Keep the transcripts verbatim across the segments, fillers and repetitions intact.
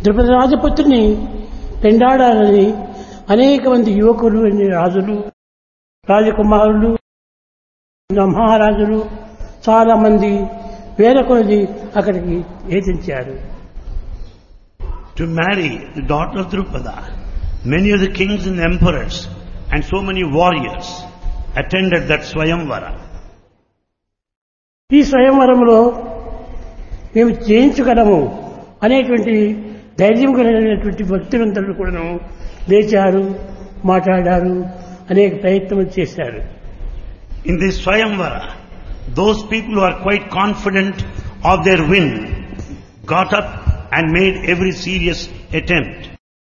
ద్రుపద రాజపుత్రిని పెండాడాలని అనేక మంది యువకులు, రాజులు, రాజకుమారులు, మహారాజులు చాలా మంది వేల కొలది అక్కడికి ఏతించారు. To marry the daughter of Drupada, many of the kings and emperors and so many warriors attended that Swayamvara. ఈ స్వయంవరంలో మేము జయించగలము అనేటువంటి ధైర్యం కలిగినటువంటి భక్తులందరూ కూడా లేచారు, మాట్లాడారు, అనేక ప్రయత్నం చేశారు. In this Swayamvara, those people who are quite confident of their win got up and made every serious attempt.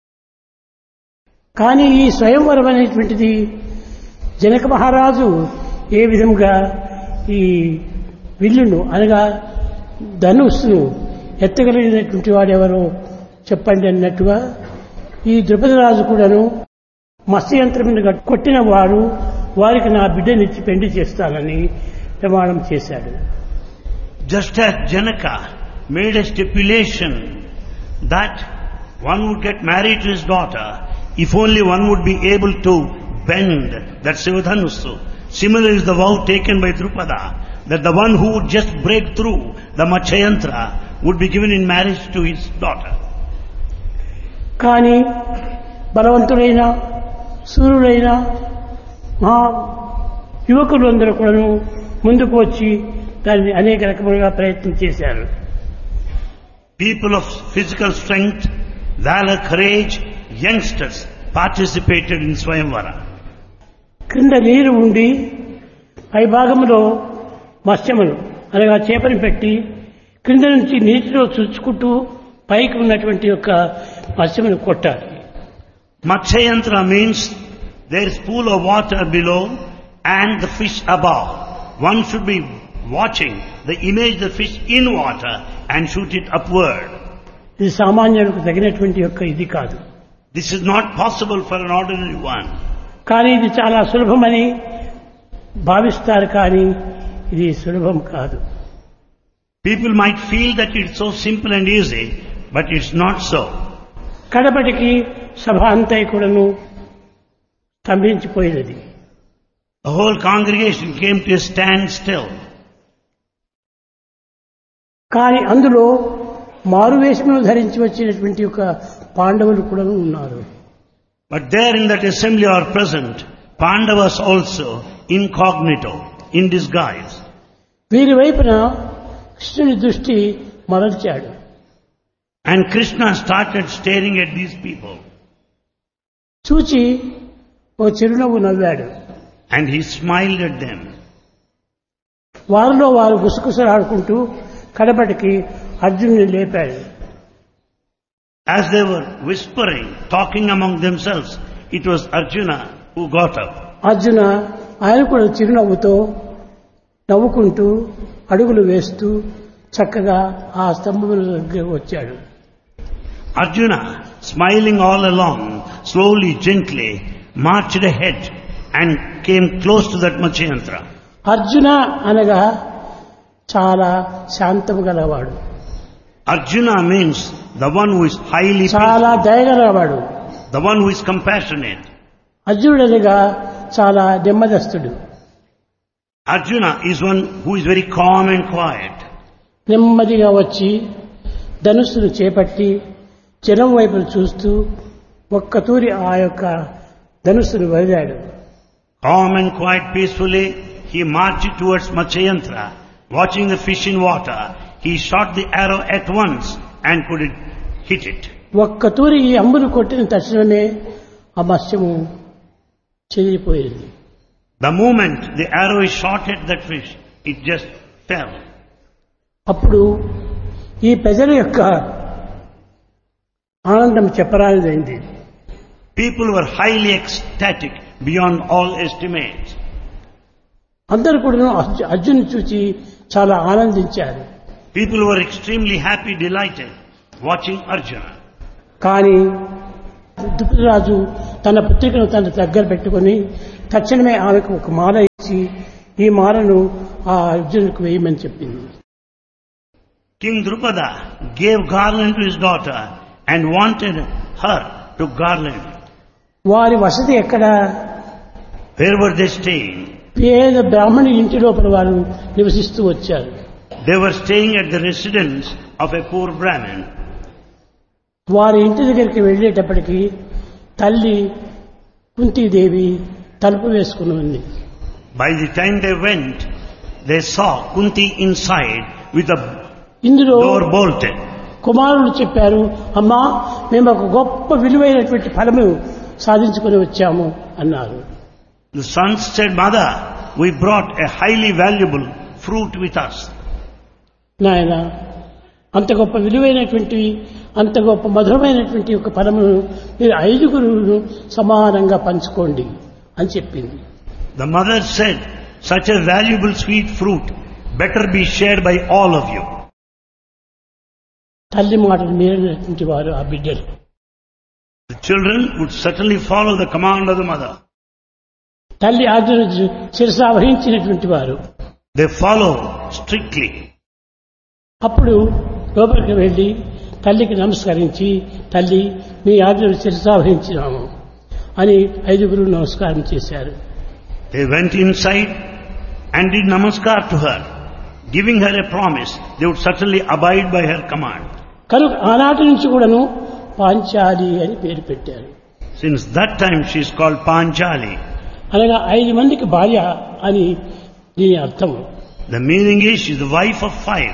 కానీ ఈ స్వయంవరం అనేటువంటిది జనక మహారాజు ఏ విధంగా ఈ విల్లును అనగా ధనుస్సును ఎత్తగలిగినటువంటి వాడెవరో చెప్పండి అన్నట్టుగా ఈ ద్రుపద రాజు కూడాను మత్స్యయంత్రం మీద కొట్టిన వారు వారికి నా బిడ్డనిచ్చి పెండి చేస్తానని ప్రమాణం చేశాడు. Just as Janaka made a stipulation that one would get married to his daughter if only one would be able to bend that Sivadhanusu. Similar is the vow taken by Drupada that the one who would just break through the Matsyayantra would be given in marriage to his daughter. కానీ బలవంతుడైన సూర్యుడైన మహా యువకులందరూ కూడా ముందుకు వచ్చి దాన్ని అనేక రకములుగా ప్రయత్నం చేశారు. People of physical strength, valor, courage, youngsters participated in Swayamvara. క్రింద నీరు ఉండి పై భాగంలో మత్స్యములు అనగా చేపని పెట్టి క్రింద నుంచి నీటిలో చుచ్చుకుంటూ పైకి ఉన్నటువంటి యొక్క మత్స్యమును కొట్టాలి. Matsyayantra means there is pool of water below and the fish above. One should be watching the image of the fish in water and shoot it upward. ఇది సామాన్యులకు తగినటువంటి యొక్క ఇది కాదు. This is not possible for an ordinary one. కానీ ఇది చాలా సులభమని భావిస్తారు, కానీ ఇది సులభం కాదు. People might feel that it's so simple and easy, but it's not so. కడపటికి సభ అంతా కూడాను స్తంభించిపోయినది. The whole congregation came to a standstill. కానీ అందులో మారువేషములు ధరించి వచ్చినటువంటి ఒక పాండవులు కూడా ఉన్నారు. But there in that assembly are present Pandavas also, incognito, in disguise. వీరి వైపున కృష్ణుని దృష్టి మరల్చాడు. And Krishna started staring at these people. చూచి ఓ చిరునవ్వు నవ్వాడు. And he smiled at them. వారిలో వారు గుసగుసలాడుకుంటూ కడపటికి అర్జునుని లేపాడు. As they were whispering, talking among themselves, it was Arjuna who got up. Arjuna ఆయన కూడా చిరునవ్వుతో నవ్వుకుంటూ అడుగులు వేస్తూ చక్కగా ఆ స్తంభముల దగ్గరకు వచ్చాడు. Arjuna, smiling all along, slowly, gently, marched ahead and came close to that Matsyayantra. Arjuna అనగా చాలా శాంతము గలవాడు. Arjuna means the one who is highly చాలా peaceful, దయగలవాడు. the one who is compassionate. అర్జునుడు అనగా చాలా నెమ్మదస్తుడు. Arjuna is one who is very calm and quiet. నెమ్మదిగా వచ్చి ధనుస్సును చేపట్టి జనం వైపును చూస్తూ ఒక్క తూరి ఆ యొక్క ధనుస్సును వదిలాడు. Calm and quiet, peacefully, he marched towards Matsyayantra. Watching the fish in water, he shot the arrow at once and could it hit it. ఒక్క తూరి ఈ అంబును కొట్టిన తక్షణమే ఆ మత్స్యము చెదిరిపోయింది. The moment the arrow is shot at that fish, it just fell. అప్పుడు ఈ ప్రజల యొక్క ఆనందం చెప్పరానిదైంది. People were highly ecstatic beyond all estimates. అందరూ కూడా అర్జును చూచి చాలా ఆనందించారు. People were extremely happy, delighted, watching Arjuna. కానీ ద్రుపదరాజు తన పుత్రికను తన దగ్గర పెట్టుకొని తక్షణమే ఆమెకు ఒక మాల ఇచ్చి ఈ మాలను ఆ అర్జునుడికి వేయమని చెప్పింది. King Drupada gave garland to his daughter and wanted her to garland. వారి వసతి ఎక్కడ? Where were they staying? పేద బ్రాహ్మణి ఇంటి లోపల వారు నివసిస్తూ వచ్చారు. They were staying at the residence of a poor Brahmin. వారి ఇంటి దగ్గరికి వెళ్ళేటప్పటికి తల్లి కుంతీదేవి తలుపు వేసుకుని ఉంది. By the time they went, they saw Kunti inside with the ఇందులో door bolted. కుమారుడు చెప్పారు, అమ్మా మేము ఒక గొప్ప విలువైనటువంటి ఫలము సాధించుకుని వచ్చాము అన్నారు. The sons said, Mother, we brought a highly valuable fruit with us. నాయన, అంత గొప్ప విలువైనటువంటి అంత గొప్ప మధురమైనటువంటి ఒక ఫలమును మీరు ఐదుగురు సమానంగా పంచుకోండి అని చెప్పింది. The mother said, such a valuable sweet fruit better be shared by all of you. తల్లి మాటలు మీరినటువంటి వారు ఆ బిడ్డలు. The children would certainly follow the command of the mother. తల్లి ఆజ్ఞను శిరసా వహించినటువంటి వారు. They follow strictly. అప్పుడు లోపలికి వెళ్లి తల్లికి నమస్కరించి, తల్లి మీ ఆజ్ఞను శిరసా వహించినాము అని ఐదుగురు నమస్కారం చేశారు. They went inside and did namaskar to her, giving her a promise they would certainly abide by her command. కనుక ఆనాటి నుంచి కూడాను పాంచాలి అని పేరు పెట్టారు. Since that time she is called Panchali. అనగా ఐదు మందికి భార్య అని దీని అర్థం. The meaning is she is the wife of five.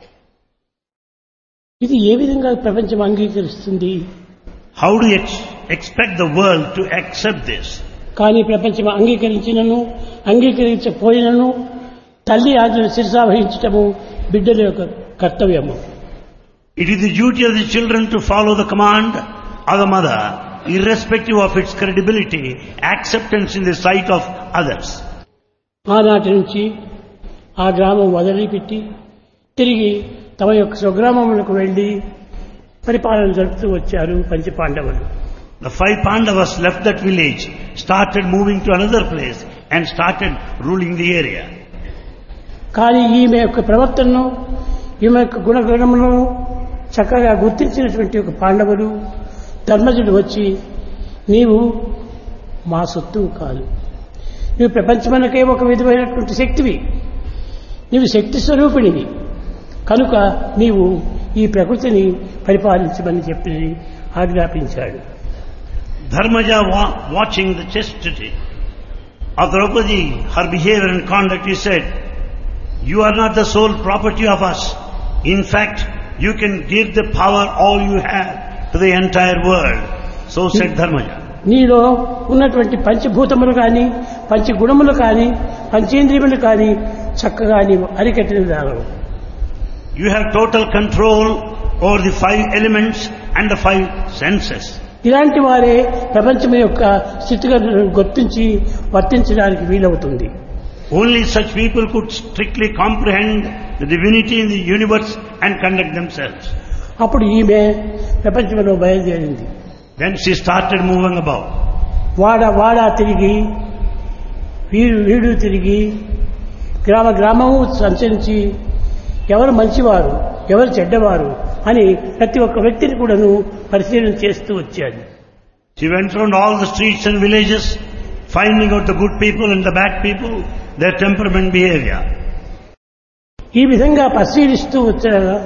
ఇది ఏ విధంగా ప్రపంచం అంగీకరిస్తుంది? How do you ex- expect the world to accept this? కానీ ప్రపంచం అంగీకరించినను అంగీకరించకపోయినను తల్లి ఆజ్ఞను శిరసా వహించటము బిడ్డల యొక్క కర్తవ్యము. It is the duty of the children to follow the command of the mother, irrespective of its credibility, acceptance in the sight of others. ఆనాటి నుంచి ఆ గ్రామం వదిలిపెట్టి తిరిగి తమ యొక్క స్వగ్రామములకు వెళ్లి పరిపాలన జరుపుతూ వచ్చారు పంచపాండవులు. The five Pandavas left that village, started moving to another place and started ruling the area. కానీ ఈమె యొక్క ప్రవర్తనను ఈమె యొక్క గుణగణములను చక్కగా గుర్తించినటువంటి ఒక పాండవులు ధర్మజుడు వచ్చి, నీవు మా సొత్తు కాదు, నీవు ప్రపంచమునకే ఒక విధమైనటువంటి శక్తివి, నీవు శక్తి స్వరూపిణివి, కనుక నీవు ఈ ప్రకృతిని పరిపాలించమని చెప్పి ఆజ్ఞాపించాడు. Dharmaja wa- watching the chastity of Draupadi, her behavior and conduct, he said, you are not the sole property of us. In fact, you can give the power all you have to the entire world. So said Dharmaja. నీలో ఉన్నటువంటి పంచభూతములు కానీ పంచగుణములు కానీ పంచేంద్రియములు కానీ చక్కగా నీవు అరికట్టిన దానవు. You have total control over the five elements and the five senses. ఇలాంటి వారే ప్రపంచం యొక్క స్థితిగతులను గుర్తించి వర్తించడానికి వీలవుతుంది. Only such people could strictly comprehend the divinity in the universe and conduct themselves. అప్పుడు ఈమె ప్రపంచంలో బయలుదేరింది. Then she started moving about. వాడ వాడ తిరిగి వీడు వీడు తిరిగి గ్రామ గ్రామము సంచరించి ఎవరు మంచివారు ఎవరు చెడ్డవారు అని ప్రతి ఒక్క వ్యక్తిని కూడాను పరిశీలన చేస్తూ వచ్చాడు. She went around all the streets and villages, finding out the good people and the bad people, their temperament, behavior. ఈ విధంగా పరిశీలిస్తూ వచ్చారా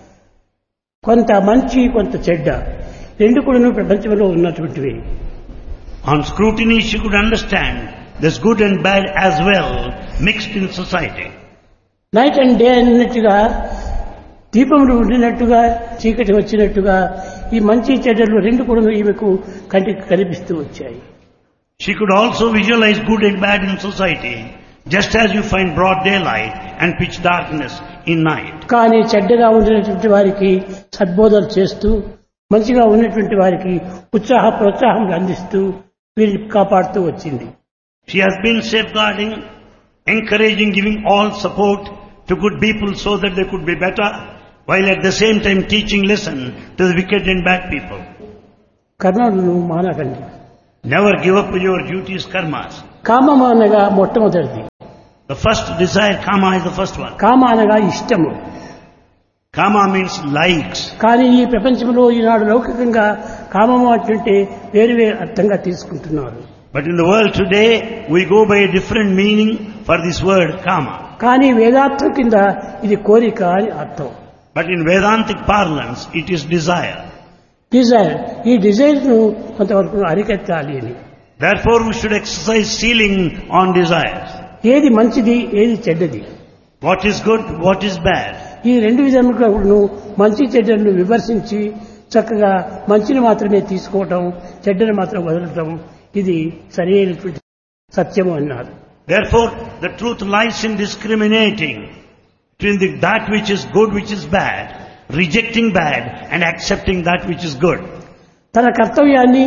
కొంత మంచి కొంత చెడ్డ రెండు కూడాను ప్రపంచంలో ఉన్నటువంటివి. On scrutiny she could understand there's good and bad as well mixed in society. Night and day అన్నట్టుగా దీపములు ఉండినట్టుగా చీకటి వచ్చినట్టుగా ఈ మంచి చెడ్డలు రెండు కూడా ఈమెకు కంటికి కనిపిస్తూ వచ్చాయి. She could also visualize good and bad in society, just as you find broad daylight and pitch darkness in night. కానీ చెడ్డగా ఉండినటువంటి వారికి సద్బోధలు చేస్తూ మంచిగా ఉన్నటువంటి వారికి ఉత్సాహ ప్రోత్సాహం అందిస్తూ వీరిని కాపాడుతూ వచ్చింది. She has been safeguarding, encouraging, giving all support to good people so that they could be better, while at the same time teaching lesson to the wicked and bad people. కర్మలను మానకండి. Never give up your duties, karmas. కామము అనగా మొట్టమొదటిది. The first desire, kama, is the first one. కామ అనగా ఇష్టము. Kama means likes. కానీ ఈ ప్రపంచంలో ఈనాడు లౌకికంగా కామము అంటే వేరు వేరు అర్థంగా తీసుకుంటున్నారు. But in the world today, we go by a different meaning for this word kama. కానీ వేదార్థం కింద ఇది కోరిక అని అర్థం. But in Vedantic parlance, it is desire. Dzire, ఈ డిజైర్ ను కొంతవరకు అరికట్టాలి అని. Therefore, we should exercise ceiling on desires. ఏది మంచిది, ఏది చెడ్డది, What is good, what is bad. ఈ రెండు విధములను మంచి చెడ్డలను విమర్శించి చక్కగా మంచిని మాత్రమే తీసుకోవటం, చెడ్డను మాత్రం వదలటం, ఇది సరైనటువంటి సత్యము అన్నారు. Therefore, the truth lies in discriminating between the, that which is good, which is bad, rejecting bad and accepting that which is good. తన కర్తవ్యాన్ని,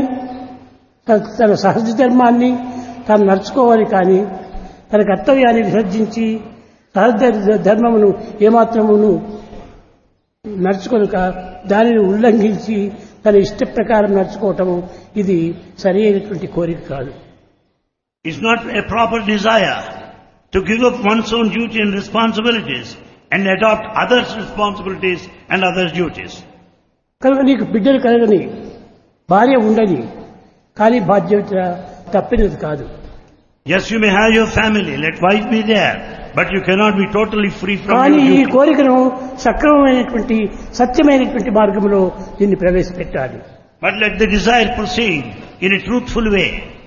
తన సహజ ధర్మాన్ని తాను నడుచుకోవాలి. కానీ తన కర్తవ్యాన్ని విసర్జించి సహజ ధర్మమును ఏమాత్రమును నడుచుకొనక దానిని ఉల్లంఘించి తన ఇష్ట ప్రకారం నడుచుకోవటము, ఇది సరి అయినటువంటి కోరిక కాదు. It's not a proper desire to give up one's own duty and responsibilities and adopt others' responsibilities and others' duties. కనుక నీకు బిడ్డలు కలగని, భార్య ఉండని, కానీ బాధ్యత తప్పినది కాదు. Yes, you may have your family, let wife be there, but you cannot be totally free from కానీ your ఈ duty. కోరికను సక్రమమైనటువంటి సత్యమైనటువంటి మార్గంలో దీన్ని ప్రవేశపెట్టాలి. But let the desire proceed in a truthful way.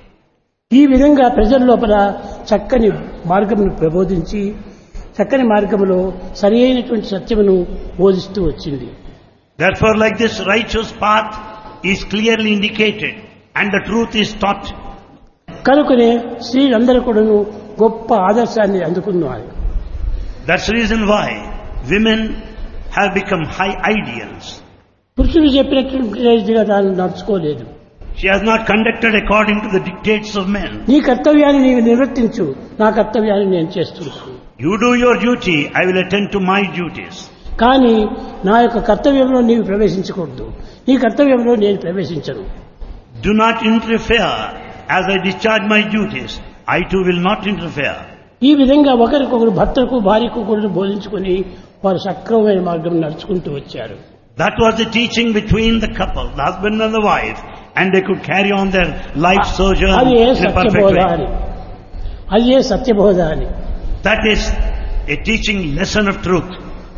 ఈ విధంగా ప్రజల లోపల చక్కని మార్గమును ప్రబోధించి చక్కని మార్గములో సరి అయినటువంటి సత్యమును బోధిస్తూ వచ్చింది. Therefore, like this righteous path is clearly indicated and the truth is taught. కనుకనే స్త్రీలందరూ కూడాను గొప్ప ఆదర్శాన్ని అందుకున్నారు. That's the reason why women have become high ideals. పురుషులు చెప్పినట్టుగా తాను నడుచుకోలేదు. She has not conducted according to the dictates of men. నీ కర్తవ్యాన్ని నీవు నిర్వర్తించు, నా కర్తవ్యాన్ని నేను చేస్తున్నాను. You do your duty, I will attend to my duties. కానీ నా యొక్క కర్తవ్యంలో నీవు ప్రవేశించకూడదు, నీ కర్తవ్యంలో నేను ప్రవేశించను. Do not interfere as I discharge my duties. I too will not interfere. ఈ విధంగా ఒకరికొకరు భర్తకు భార్యకు కూడా బోధించుకుని వారు సక్రమమైన మార్గం నడుచుకుంటూ వచ్చారు. That was the teaching between the couple, the husband and the wife, and they could carry on their life sojourn అది ఏ in a perfect సత్యబోధ way. అని, అది ఏ సత్యబోధ అని. That is a teaching lesson of truth.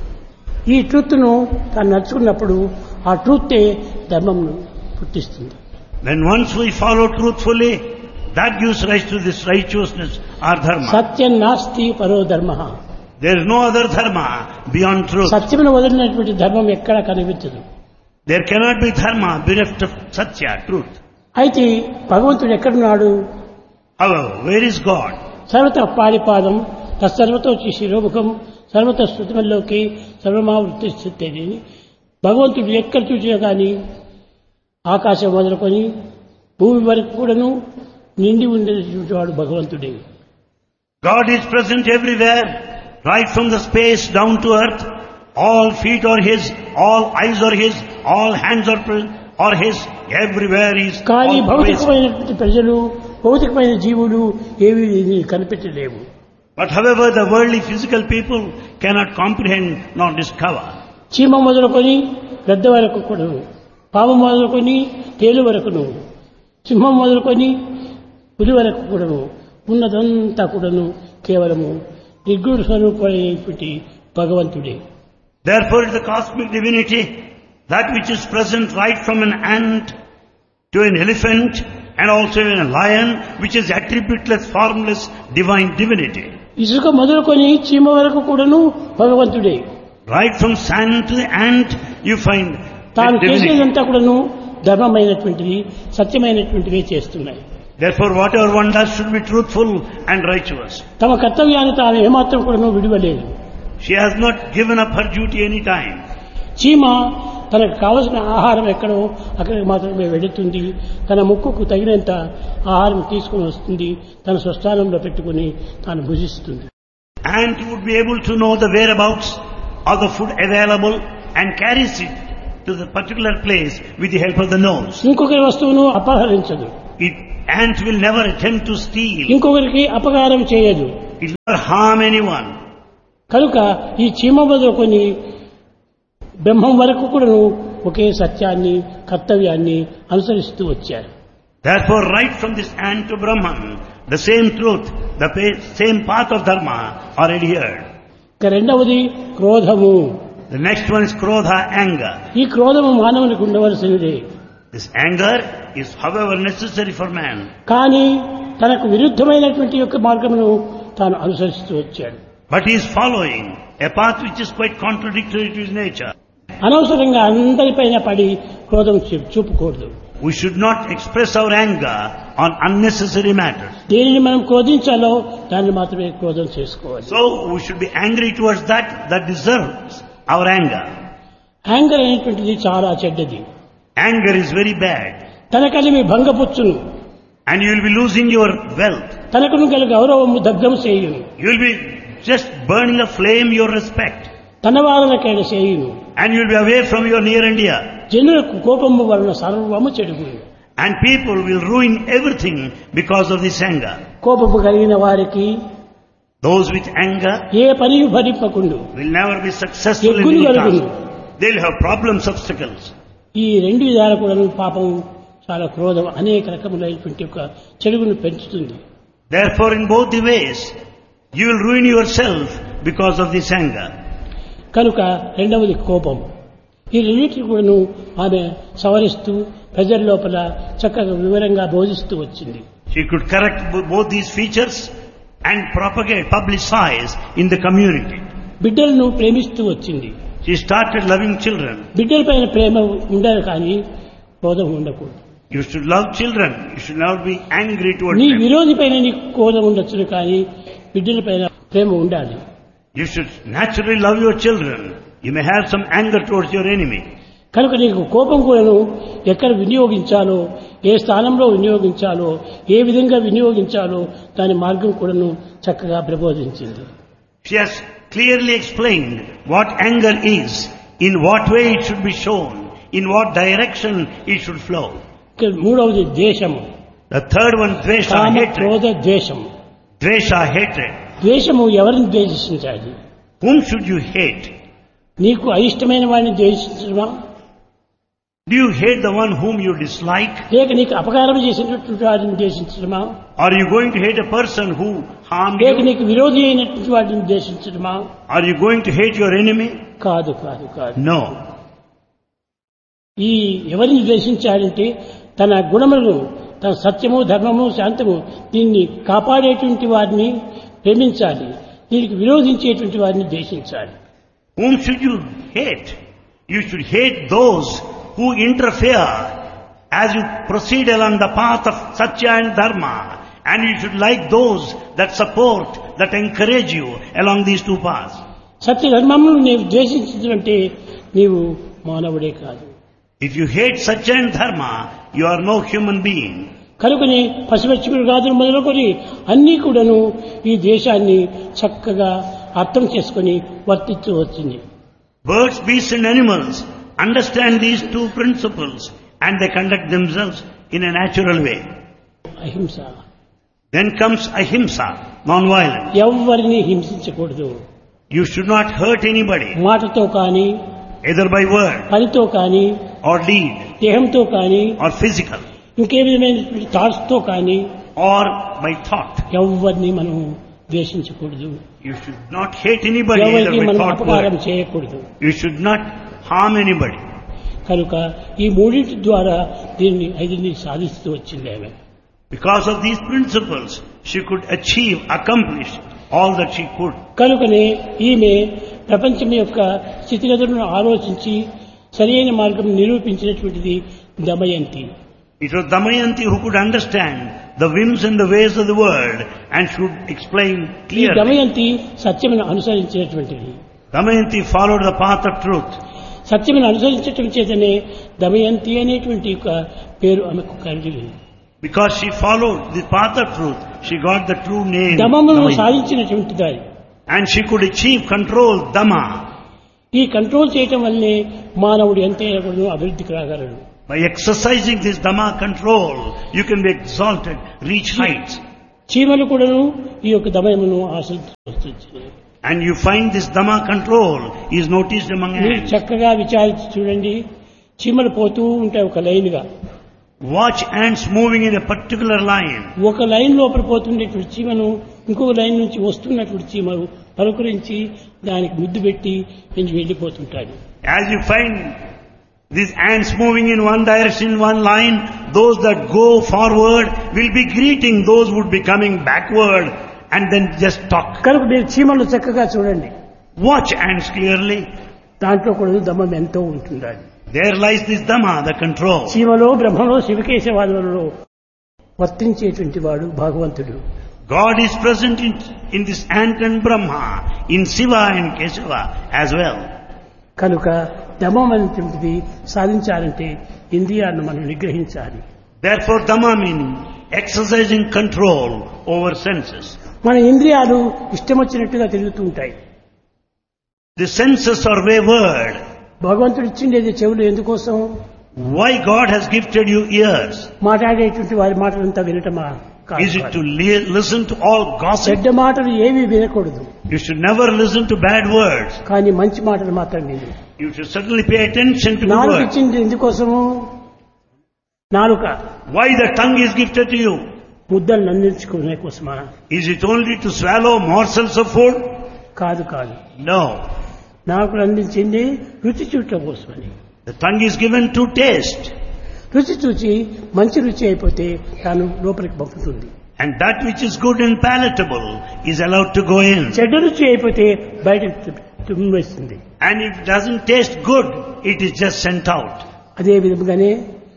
ఈ ట్రూత్ను తాను నడుచుకున్నప్పుడు ఆ ట్రూతే ధర్మంను పుట్టిస్తుంది. When once we follow truthfully, that gives rise to this righteousness or dharma. సత్యం నాస్తి పరో ధర్మ. There is no other dharma beyond truth. సత్యమును వదిలినటువంటి ధర్మం ఎక్కడా కనిపించదు. There cannot be dharma bereft of satya, truth. అయితే భగవంతుడు ఎక్కడున్నాడు? However, where is God? సర్వత పాడిపాదం తత్సర్వతో శిరోముఖం సర్వత శృతిమల్లోకి సర్వమావృత్తి స్థితి. భగవంతుడు ఎక్కడ చూసినా కానీ ఆకాశం మొదలుకొని భూమి వరకు కూడాను నిండి ఉండేటువంటి వాడు భగవంతుడే. God is present everywhere, right from the space down to earth. All feet are His, all eyes are His, all hands are present, are His, everywhere He is. కానీ all present. భౌతికమైనటువంటి ప్రజలు, భౌతికమైన జీవులు ఏవి కనిపెట్టలేవు. But however, the worldly physical people cannot comprehend nor discover. చీమ మొదలుకొని గద్ద వరకు కూడాను, పాము మొదలుకొని తేలు వరకును, సింహం మొదలుకొని పులి వరకు కూడాను ఉన్నదంతా కూడాను కేవలము నిర్గుణ స్వరూపమైనటువంటి భగవంతుడే. Therefore, the cosmic divinity, that which is present right from an ant to an elephant and also in a lion, which is attributeless, formless, divine divinity. ఇసుక మొదలుకొని చీమ వరకు కూడాను భగవంతుడే. Right from sand to the ant, you find తాను that divinity. చేసేదంతా కూడాను ధర్మమైనటువంటివి, సత్యమైనటువంటివే చేస్తున్నాయి. Therefore, whatever one does should be truthful and righteous. తమ కర్తవ్యాన్ని తాను ఏమాత్రం కూడాను విడువలేదు. She has not given up her duty any time. చీమ తనకు కావలసిన ఆహారం ఎక్కడో అక్కడికి మాత్రమే వెళుతుంది. తన ముక్కుకు తగినంత ఆహారం తీసుకుని వస్తుంది, తన స్వస్థానంలో పెట్టుకుని తాను భుజిస్తుంది. Ant would be able to know the whereabouts of the food available and carries it to the particular place with the help of the nose. ఇంకొకరి వస్తువును అపహరించదు, It, ant will never attempt to steal. ఇంకొకరికి అపకారం చేయదు. It will never harm anyone. కనుక ఈ చీమ మొదలుకొని బ్రహ్మం వరకు కూడాను ఒకే సత్యాన్ని కర్తవ్యాన్ని అనుసరిస్తూ వచ్చారు. Therefore, right from this ant to Brahman, the same truth, the pa- same path of dharma are adhered. ఇక రెండవది క్రోధము. The next one is krodha, anger. ఈ క్రోధము మానవునికి ఉండవలసినదే. This anger is, however, necessary for man. కానీ తనకు విరుద్ధమైనటువంటి యొక్క మార్గమును తాను అనుసరిస్తూ వచ్చాడు. But he is following a path which is quite contradictory to his nature. అనవసరంగా అందరిపైన పడి క్రోధం చూ- చూపకూడదు. We should not express our anger on unnecessary matters. దేనిని మనం క్రోధించాలో దాన్ని మాత్రమే క్రోధం చేసుకోవాలి. So we should be angry towards that that deserves our anger. Anger అనేటువంటిది చాలా చెడ్డది. Anger is very bad. తన కలిమి భంగపుచ్చును, And you will be losing your wealth. తనకును గల గౌరవము దగ్ధం చేయును, You will be just burning a flame your respect. తన వారలకైన చేయును. And you will be away from your near and dear. జనులకు కోపము వలన సర్వము చెడుగును. And people will ruin everything because of this anger. కోపము కలిగిన వారికి Those with anger ఏ పని భరింపకుండు, will never be successful in ఎగ్గులు any కలుగును. task. They will have problems, obstacles. ఈ రెండు విధాల కూడా పాపం చాలా క్రోధం అనేక రకములైనటువంటి ఒక చెడుగును పెంచుతుంది. Therefore, in both the ways, you will ruin yourself because of this anger. కనుక రెండవది కోపం. ఈ రెండింటిని కూడాను ఆమె సవరిస్తూ ప్రజల లోపల చక్కగా వివరంగా బోధిస్తూ వచ్చింది. She could correct bo- both these features and propagate, publicize in the community. బిడ్డలను ప్రేమిస్తూ వచ్చింది. She started loving children. బిడ్డల పైన ప్రేమ ఉండాలి కానీ క్రోధం ఉండకూడదు. You should love children. You should not be angry towards నీ them. విరోధి పైన నీకు క్రోధం ఉండొచ్చును కానీ బిడ్డల పైన ప్రేమ ఉండాలి. You should naturally love your children. You may have some anger towards your enemy. కనుక నీకు కోపం కూడాను ఎక్కడ వినియోగించాలో, ఏ స్థానంలో వినియోగించాలో, ఏ విధంగా వినియోగించాలో దాని మార్గం కూడాను చక్కగా ప్రబోధించింది. She has clearly explained what anger is, in what way it should be shown, in what direction it should flow. ఇక మూడవది ద్వేషము. The third one, dvesha, comma hatred. క్రోధ ద్వేషం. Dvesha, hatred. ద్వేషము ఎవరిని ద్వేషించాలి? Whom should you hate? నీకు అయిష్టమైన వాడిని ద్వేషించడమా, Do you hate the one whom you dislike? లేక నీకు అపకారం చేసినటువంటి వాడిని ద్వేషించడమా, Are you going to hate a person who harmed లేక you? నీకు విరోధి అయినటువంటి వాడిని ద్వేషించడమా? Are you going to hate your enemy? కాదు కాదు కాదు. No. ఈ ఎవరిని ద్వేషించాలంటే తన గుణములను, తన సత్యము ధర్మము శాంతము దీన్ని కాపాడేటువంటి వారిని ప్రేమించాలి, దీనికి విరోధించేటువంటి వారిని ద్వేషించాలి. Whom should you hate? You should hate those who interfere as you proceed along the path of Satya and Dharma. And you should like those that support, that encourage you along these two paths. సత్య ధర్మమును నీవు ద్వేషించినంటే నీవు మానవుడే కాదు. If you hate Satya and Dharma, you are no human being. కనుకనే పశుపక్షి మృగాదులు మొదలుకొని అన్నీ కూడాను ఈ దేశాన్ని చక్కగా అర్థం చేసుకొని వర్తిస్తూ వచ్చింది. Birds, beasts and animals understand these two principles and they conduct themselves in a natural way. అహింస. Then comes ahimsa, non-violence. ఎవరిని హింసించకూడదు. You should not hurt anybody, మాటతో కానీ, either by word పనితో కానీ, or deed దేహంతో కానీ, or physical ఇంకే విధమైన థాట్స్ తో కానీ or by thought. ఎవరిని మనం ద్వేషించకూడదు. You should not hate anybody either ఎవరికి by మనం thought or అపకారం word. చేయకూడదు. You should not harm anybody. కనుక ఈ మూడింటి ద్వారా దీన్ని ఐదుని సాధిస్తూ వచ్చింది ఆమె. Because of these principles, she could achieve, accomplish all that she could. కనుకనే ఈమె ప్రపంచం యొక్క స్థితిగతులను ఆలోచించి సరైన మార్గం నిరూపించినటువంటిది Damayanti. It was Damayanti who could understand the whims and the ways of the world and should explain ఈ clearly. దమయంతి సత్యమును అనుసరించినటువంటిది. Damayanti followed the path of truth. సత్యమును అనుసరించటం చేతనే దమయంతి అనేటువంటి ఒక పేరు ఆమెకు కలిగింది. Because she followed the path of truth, she got the true name. దమమును Damayanti. సాధించినటువంటి దారి. And she could achieve control, Dhamma. ఈ కంట్రోల్ చేయటం వల్లే మానవుడు ఎంతైనా కూడా అభివృద్ధికి రాగలడు. By exercising this Dhamma control, you can be exalted, reach heights. చీమలు కూడాను ఈ యొక్క దమయమును ఆశ్రయించి And you find this Dhamma control is noticed among మీరు ants. చక్కగా విచారించి చూడండి, చీమలు పోతూ ఉంటాయి ఒక లైన్గా. Watch ants moving in a particular line. ఒక లైన్ లోపల పోతుండేటువంటి చీమను ఇంకొక లైన్ నుంచి వస్తున్నటువంటి చీమలు పలుకరించి దానికి ముద్దు పెట్టి పెంచి వెళ్ళిపోతుంటాడు. As you find these ants moving in one direction, one line, those that go forward will be greeting those who would be coming backward and then just talk. కనుక మీరు చీమలు చక్కగా చూడండి, Watch ants clearly. దాంట్లో కూడా దమ్మం ఎంతో ఉంటుండాలి. There lies this Dhamma, the control. చీమలో బ్రహ్మలో శివకేశవాదులలో వర్తించేటువంటి వాడు భగవంతుడు. God is present in, in this ant and Brahma, in Shiva and Kesava as well. కనుక దమం అనేటువంటిది సాధించాలంటే ఇంద్రియాలను మనం నిగ్రహించాలి. Therefore Dhamma meaning exercising control over senses. మన ఇంద్రియాలు ఇష్టం వచ్చినట్టుగా తిరుగుతూ ఉంటాయి. The senses are wayward. భగవంతుడు ఇచ్చిండేది చెవులు ఎందుకోసం? Why God has gifted you ears? మాట్లాడేటువంటి వారి మాటలంతా వినటమా? Is it to li- listen to all gossip? చెడ్డ మాటలు ఏవి వినకూడదు, You should never listen to bad words. కానీ మంచి మాటలు మాత్రం విను. You should certainly pay attention to good నాలుక words. ఇచ్చింది ఎందుకోసము? నాలుక Why the tongue is gifted to you? ముద్దలు అందించుకునే కోసమా? Is it only to swallow morsels of food? కాదు కాదు, No. నాలుకలు అందించింది రుచి చూడటం కోసమని. The tongue is given to taste. రుచి చూచి మంచి రుచి అయిపోతే తాను లోపలికి పంపుతుంది. And that which is good and palatable is allowed to go in. చెడ్డ రుచి అయిపోతే బయటకు తుమ్మివేస్తుంది. And if it doesn't taste good, it is just sent out. అదే విధంగానే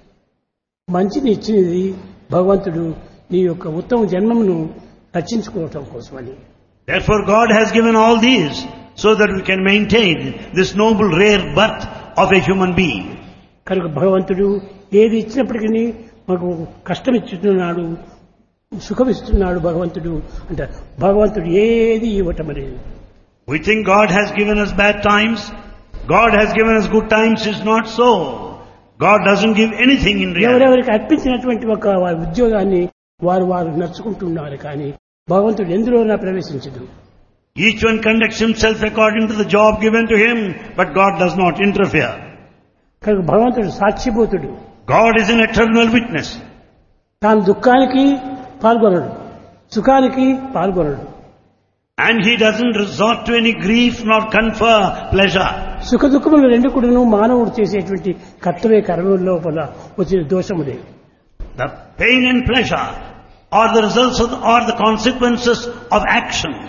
మంచిని ఇచ్చినది భగవంతుడు నీ యొక్క ఉత్తమ జన్మమును రక్షించుకోవటం కోసమని. Therefore God has given all these so that we can maintain this noble rare birth of a human being. కనుక భగవంతుడు ఏది ఇచ్చినప్పటికీ మనకు కష్టం ఇస్తున్నాడు, సుఖం ఇస్తున్నాడు భగవంతుడు అంటే భగవంతుడు ఏది ఇవ్వటం అనేది. We think God has given us bad times. God has given us good times. It's not so. God doesn't give anything in reality. ఎవరెవరికి అర్పించినటువంటి ఒక వారి ఉద్యోగాన్ని వారు వారు నడుచుకుంటున్నారు, కానీ భగవంతుడు ఎందులోనా ప్రవేశించదు. Each one conducts himself according to the job given to him, but God does not interfere. కనుక భగవంతుడు సాక్షిభూతుడు. God is an eternal witness. తాను దుఃఖానికి పాల్గొనడు, సుఖానికి పాల్గొనడు. And he doesn't resort to any grief nor confer pleasure. సుఖ దుఃఖములు రెండు కూడాను మానవుడు చేసేటువంటి కర్తవ్య కర్మల లోపల వచ్చిన దోషములే. The pain and pleasure are the results of, are the consequences of actions.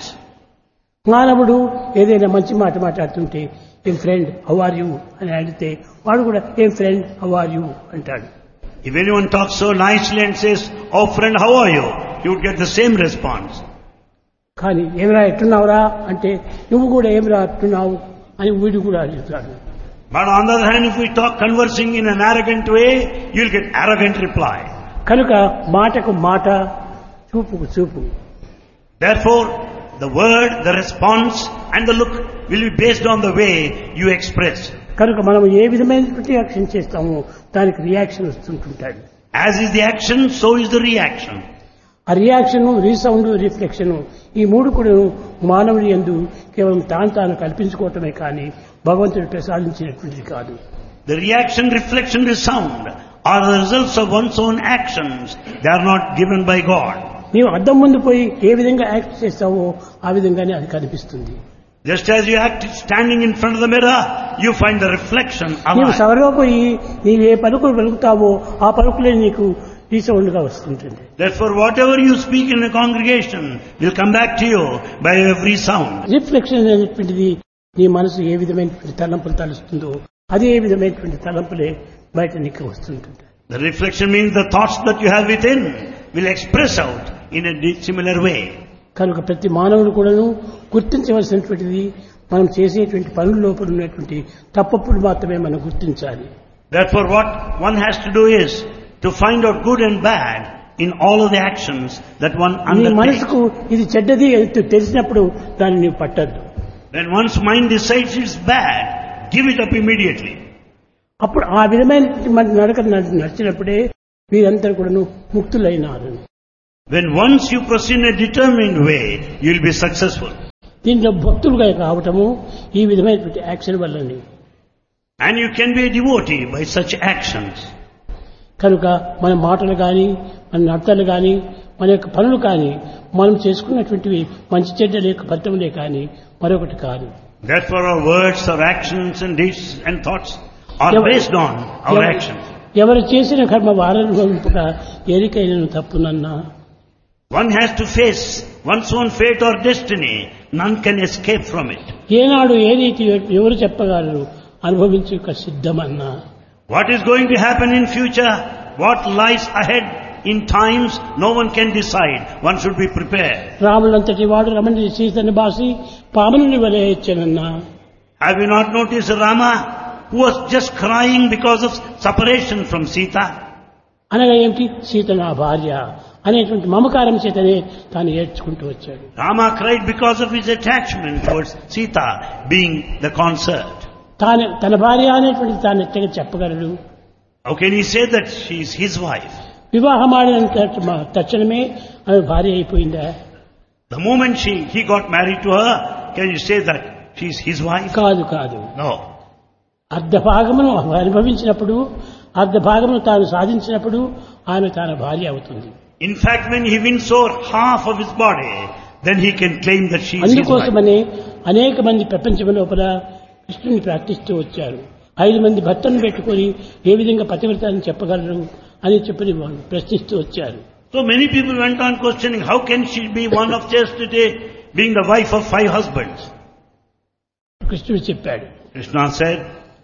మానవుడు ఏదైనా మంచి మాట మాట్లాడుతుంటే ఏం ఫ్రెండ్ హౌ ఆర్ యూ అని అడిగితే వాడు కూడా ఏం ఫ్రెండ్ హౌ ఆర్ యూ అంటాడు. If anyone talks so nicely and says, "Oh friend, how are you?" you would get the same response. కానీ ఏమిరా ఎట్టున్నావురా అంటే నువ్వు కూడా ఏమిరా ఎట్టున్నావు అని వీడు కూడా అడుగుతాడు. But on the other hand, if we talk conversing in an arrogant way, you'll get arrogant reply. కనుక మాటకు మాట, చూపుకు చూపు. Therefore, the word, the response and the look will be based on the way you express. కనుక మనం ఏ విధమైనటువంటి action చేస్తామో దానికి reaction వస్తుంటుంటాడు. As is the action, so is the reaction. ఆ రియాక్షన్, రీసౌండ్, రిఫ్లెక్షన్ ఈ మూడు కూడా మానవుడి యందు కేవలం తాను తాను కల్పించుకోవటమే కానీ భగవంతుడు ప్రసాదించినటువంటిది కాదు. The reaction, reflection, resound are the results of one's own actions. They are not given by God. నీవు అద్దం ముందు పోయి ఏ విధంగా యాక్ట్ చేస్తావో ఆ విధంగానే అది కనిపిస్తుంది. Just as you act standing in front of the mirror, you find the reflection నీవు alive. సభలో పోయి నీవు ఏ పలుకులు పలుకుతావో ఆ పలుకులే నీకు రీసౌండ్గా వస్తుంటుంది. Therefore, whatever you speak in a congregation will come back to you by every sound. Reflection అనేటువంటిది నీ మనసు ఏ విధమైనటువంటి తలంపులు తలుస్తుందో అదే విధమైనటువంటి తలంపులే బయట నీకు వస్తుంటుంది. The reflection means the thoughts that you have within will express out in a similar way. కనుక ప్రతి మానవుడు కూడాను గుర్తించవలసినటువంటిది మనం చేసేటువంటి పనుల లోపల ఉన్నటువంటి తప్పప్పులు మాత్రమే మనం గుర్తించాలి. Therefore, what one has to do is to find out good and bad in all of the actions that one నీ undertakes. మనసుకు ఇది చెడ్డది అని తెలిసినప్పుడు దాన్ని నీవు పట్టద్దు. When one's mind decides it's bad, give it up immediately. అప్పుడు ఆ విధమైన నడక నడిచినప్పుడే మీరందరూ కూడాను ముక్తులైనారు. When once you proceed in a determined way, you'll be successful. దీంట్లో భక్తులుగా కావటము ఈ విధమైనటువంటి action వల్లని. And you can be a devotee by such actions. కనుక మన మాటలు కానీ మన నడతలు కానీ మన యొక్క పనులు కానీ మనం చేసుకున్నటువంటివి మంచి చెడ్డల యొక్క ఫలితములే కానీ మరొకటి కాదు. Therefore our words, our actions and deeds and thoughts are based on our actions. ఎవరు చేసిన కర్మ వారనుభవింపక ఏరికైన తప్పునన్నా. One has to face one's own fate or destiny. None can escape from it. ఏనాడు ఏ రీతి ఎవరు చెప్పగలరు అనుభవించుక సిద్ధమన్నా. What is going to happen in future, what lies ahead in times, no one can decide. One should be prepared. రాములంతటి వాడు రమణి సీతని బాసి పాముని వలె ఇచ్చానన్నా. Have you not noticed Rama, who was just crying because of separation from Sita? అనగా ఏమిటి? సీత నా భార్య అనేటువంటి మమకారం చేతనే తాను ఏడ్చుకుంటూ వచ్చాడు. Rama cried because of his attachment towards Sita being the consort. తాను తన భార్య అనేటువంటి తాను ఎట్టగా చెప్పగలడు? How can he say that she is his wife? వివాహం ఆడిన తక్షణమే ఆమె భార్య అయిపోయిందా? The moment she he got married to her, can you say that she is his wife? కాదు కాదు. No. అర్ధ భాగమును అనుభవించినప్పుడు అర్ధ భాగమును తాను సాధించినప్పుడు ఆమె తన భార్య అవుతుంది. In fact, when he wins over half of his body, then he can claim that she is his wife. అందుకోసమనే అనేక మంది ప్రపంచం లోపల కృష్ణుని ప్రార్థిస్తూ వచ్చారు. ఐదు మంది భర్తలను పెట్టుకొని ఏ విధంగా పతివ్రతని చెప్పగలరు అని చెప్పి వాళ్ళు ప్రశ్నిస్తూ వచ్చారు. So many people went on questioning, how can she be one of chastity, being the wife of five husbands? కృష్ణుడు చెప్పాడు. Krishna said,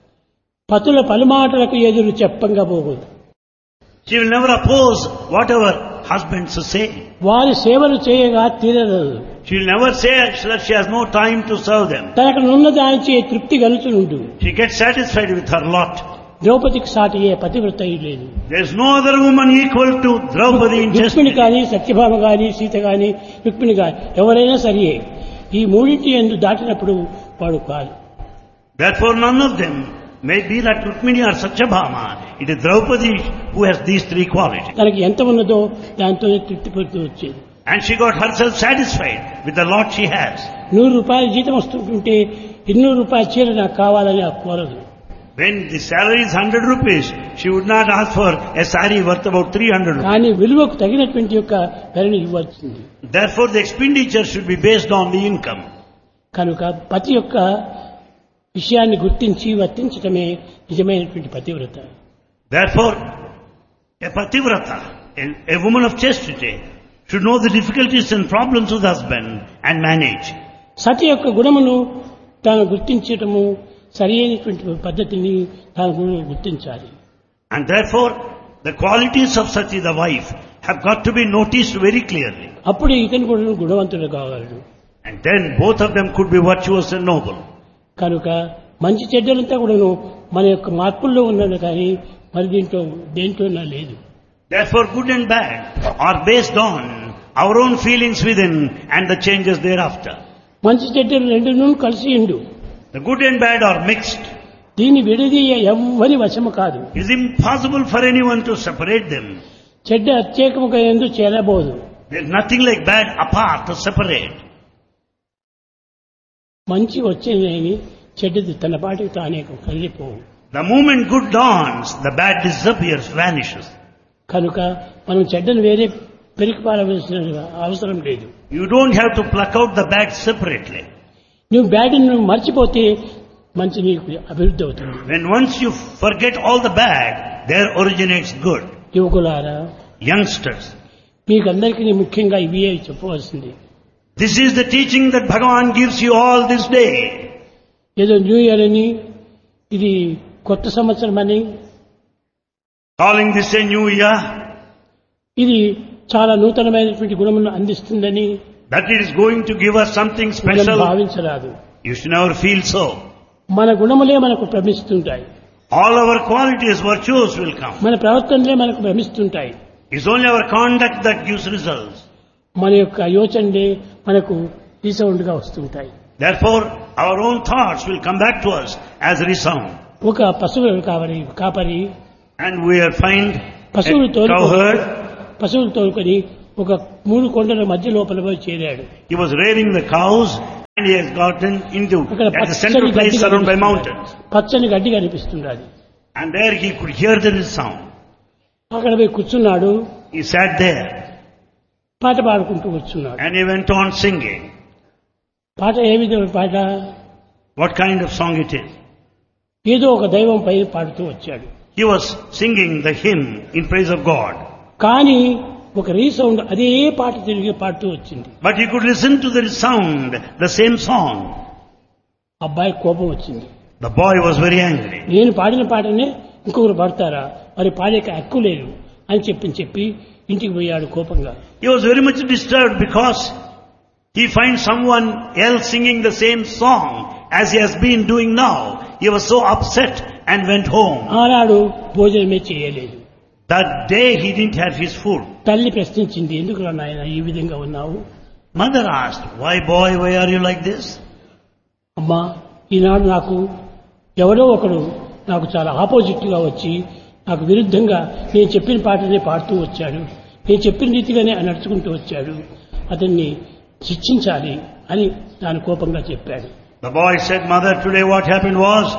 పతుల పలుమాటలకు ఎదురు చెప్పంగా పోకూడదు. she will never oppose whatever husbands say. వారి సేవలు చేయగా తీరదు. She will never say that she has no time to serve them. తనకు నున్న దానిచే తృప్తి కలుగుతుండు. She gets satisfied with her lot. ద్రౌపదికి సాటి ఏ పతివ్రత లేదు. There is no other woman equal to Draupadi in Rukmini chastity. కానీ సత్యభామ కానీ సీత కానీ రుక్మిణి కానీ ఎవరైనా సరియే ఈ మూడింటి ఎందు దాటినప్పుడు వాడు కాదు. Therefore none of them may be that Rukmini or Satyabhama. It is Draupadi who has these three qualities. తనకి ఎంత ఉన్నదో దాంతోనే తృప్తి పడుతూ వచ్చేది. And she got herself satisfied with the lot she has. నూరు రూపాయలు జీతం వస్తుంటే ఇన్నూరు రూపాయల చీర నాకు కావాలని ఆ కోరదు. When the salary is one hundred rupees, she would not ask for a saree worth about three hundred rupees. కానీ విలువకు తగినటువంటి యొక్క ధరని ఇవ్వాల్సింది. Therefore the expenditure should be based on the income. కనుక పతి యొక్క విషయాన్ని గుర్తించి వర్తించటమే నిజమైనటువంటి పతివ్రత. Therefore a pativrata, a, a woman of chastity, should know the difficulties and problems of the husband and manage. సతి యొక్క గుణమును తాను గుర్తించటము సరి అయినటువంటి పద్ధతిని తాను గుర్తించాలి. And therefore the qualities of Sati, the wife, have got to be noticed very clearly. అప్పుడు ఇతను కూడా గుణవంతుడు కాగలడు. And then both of them could be virtuous and noble. కనుక మంచి చెడ్డలంతా కూడాను మన యొక్క మార్పుల్లో ఉన్నది కానీ మరి దీంట్లో దేంట్లోనా లేదు. Therefore good and bad are based on our own feelings within and the changes thereafter. మంచి చెడ్డలు రెండును కలిసి ఉండు. The good and bad are mixed. దీన్ని విడదీయ ఎవ్వరి వశము కాదు. It is impossible for anyone to separate them. చెడ్డ అత్యేకముగా ఎందు చేరబోదు. There is nothing like bad apart to separate. మంచి వచ్చేది చెడ్డది తన పాటికి తానే కలిగిపోవు. The moment good dawns, the bad disappears, vanishes. కనుక మనం చెడ్డను వేరే పెరిగిపారవలసిన అవసరం లేదు. You don't have to pluck out the bad separately. నువ్వు బ్యాడ్ను మర్చిపోతే మంచి నీకు అభివృద్ధి అవుతుంది. When once you forget all the bad, there originates good. యువకులారా, Youngsters, మీకు అందరికీ ముఖ్యంగా ఇవి చెప్పవలసింది. this is the teaching that Bhagavan gives you all this day. ఏదో న్యూ ఇయర్ అని ఇది కొత్త సంవత్సరం అని Calling this a new year, ఇది చాలా నూతనమైనటువంటి గుణములను అందిస్తుందని that it is going to give us something మనం special. భావించరాదు. You should never feel so. మన గుణములే మనకు భ్రమిస్తుంటాయి. All our qualities, virtues will come. మన ప్రవర్తనలే మనకు భ్రమిస్తుంటాయి. It's only our conduct that gives results. మన యొక్క యోచనలే మనకు రీసౌండ్గా వస్తుంటాయి. Therefore, our own thoughts will come back to us as resound. ఒక పశువు కాపరి కాపరి And we are find పశువులు a తోలుకొని cowherd. పశువులు తోలుకొని ఒక మూడు కొండల మధ్య లోపల పోయి చేరాడు. He was rearing the cows And he has gotten into అక్కడ at the పచ్చని central place గడ్డి surrounded by కనిపిస్తుంది. mountains. పచ్చని గడ్డి కనిపిస్తుంది. అది And there he could hear the sound. అక్కడ పోయి కూర్చున్నాడు. He sat there పాట పాడుకుంటూ కూర్చున్నాడు. and he went on singing. పాట ఏ విధమైన పాట? What kind of song it is? ఏదో ఒక దైవం పై పాడుతూ వచ్చాడు. He was singing the hymn in praise of God. కానీ ఒక రీసౌండ్ అదే పాట తిరిగి పాడుతూ వచ్చింది. But he could listen to the sound, the same song. అబ్బాయి కోపం వచ్చింది. The boy was very angry. నేను పాడిన పాటనే ఇంకొకరు పాడతారా, మరి పాడేక హక్కు లేదు అని చెప్పి చెప్పి ఇంటికి పోయాడు కోపంగా. He was very much disturbed because he finds someone else singing the same song as he has been doing now. He was so upset and went home. ఆనాడు భోజనమే చేయలేదు. That day he didn't have his food. తల్లి ప్రశ్నించింది, ఎందుకు నాయన ఈ విధంగా ఉన్నావు? Mother asked, why boy, why are you like this? అమ్మా, ఈనాడు నాకు ఎవరో ఒకడు నాకు చాలా ఆపోజిట్ గా వచ్చి నాకు విరుద్ధంగా నేను చెప్పిన పాటనే పాడుతూ వచ్చాడు, నేను చెప్పిన రీతిగానే నడుచుకుంటూ వచ్చాడు, అతన్ని శిక్షించాలి అని దాని కోపంగా చెప్పాడు. The boy said, Mother, today what happened was,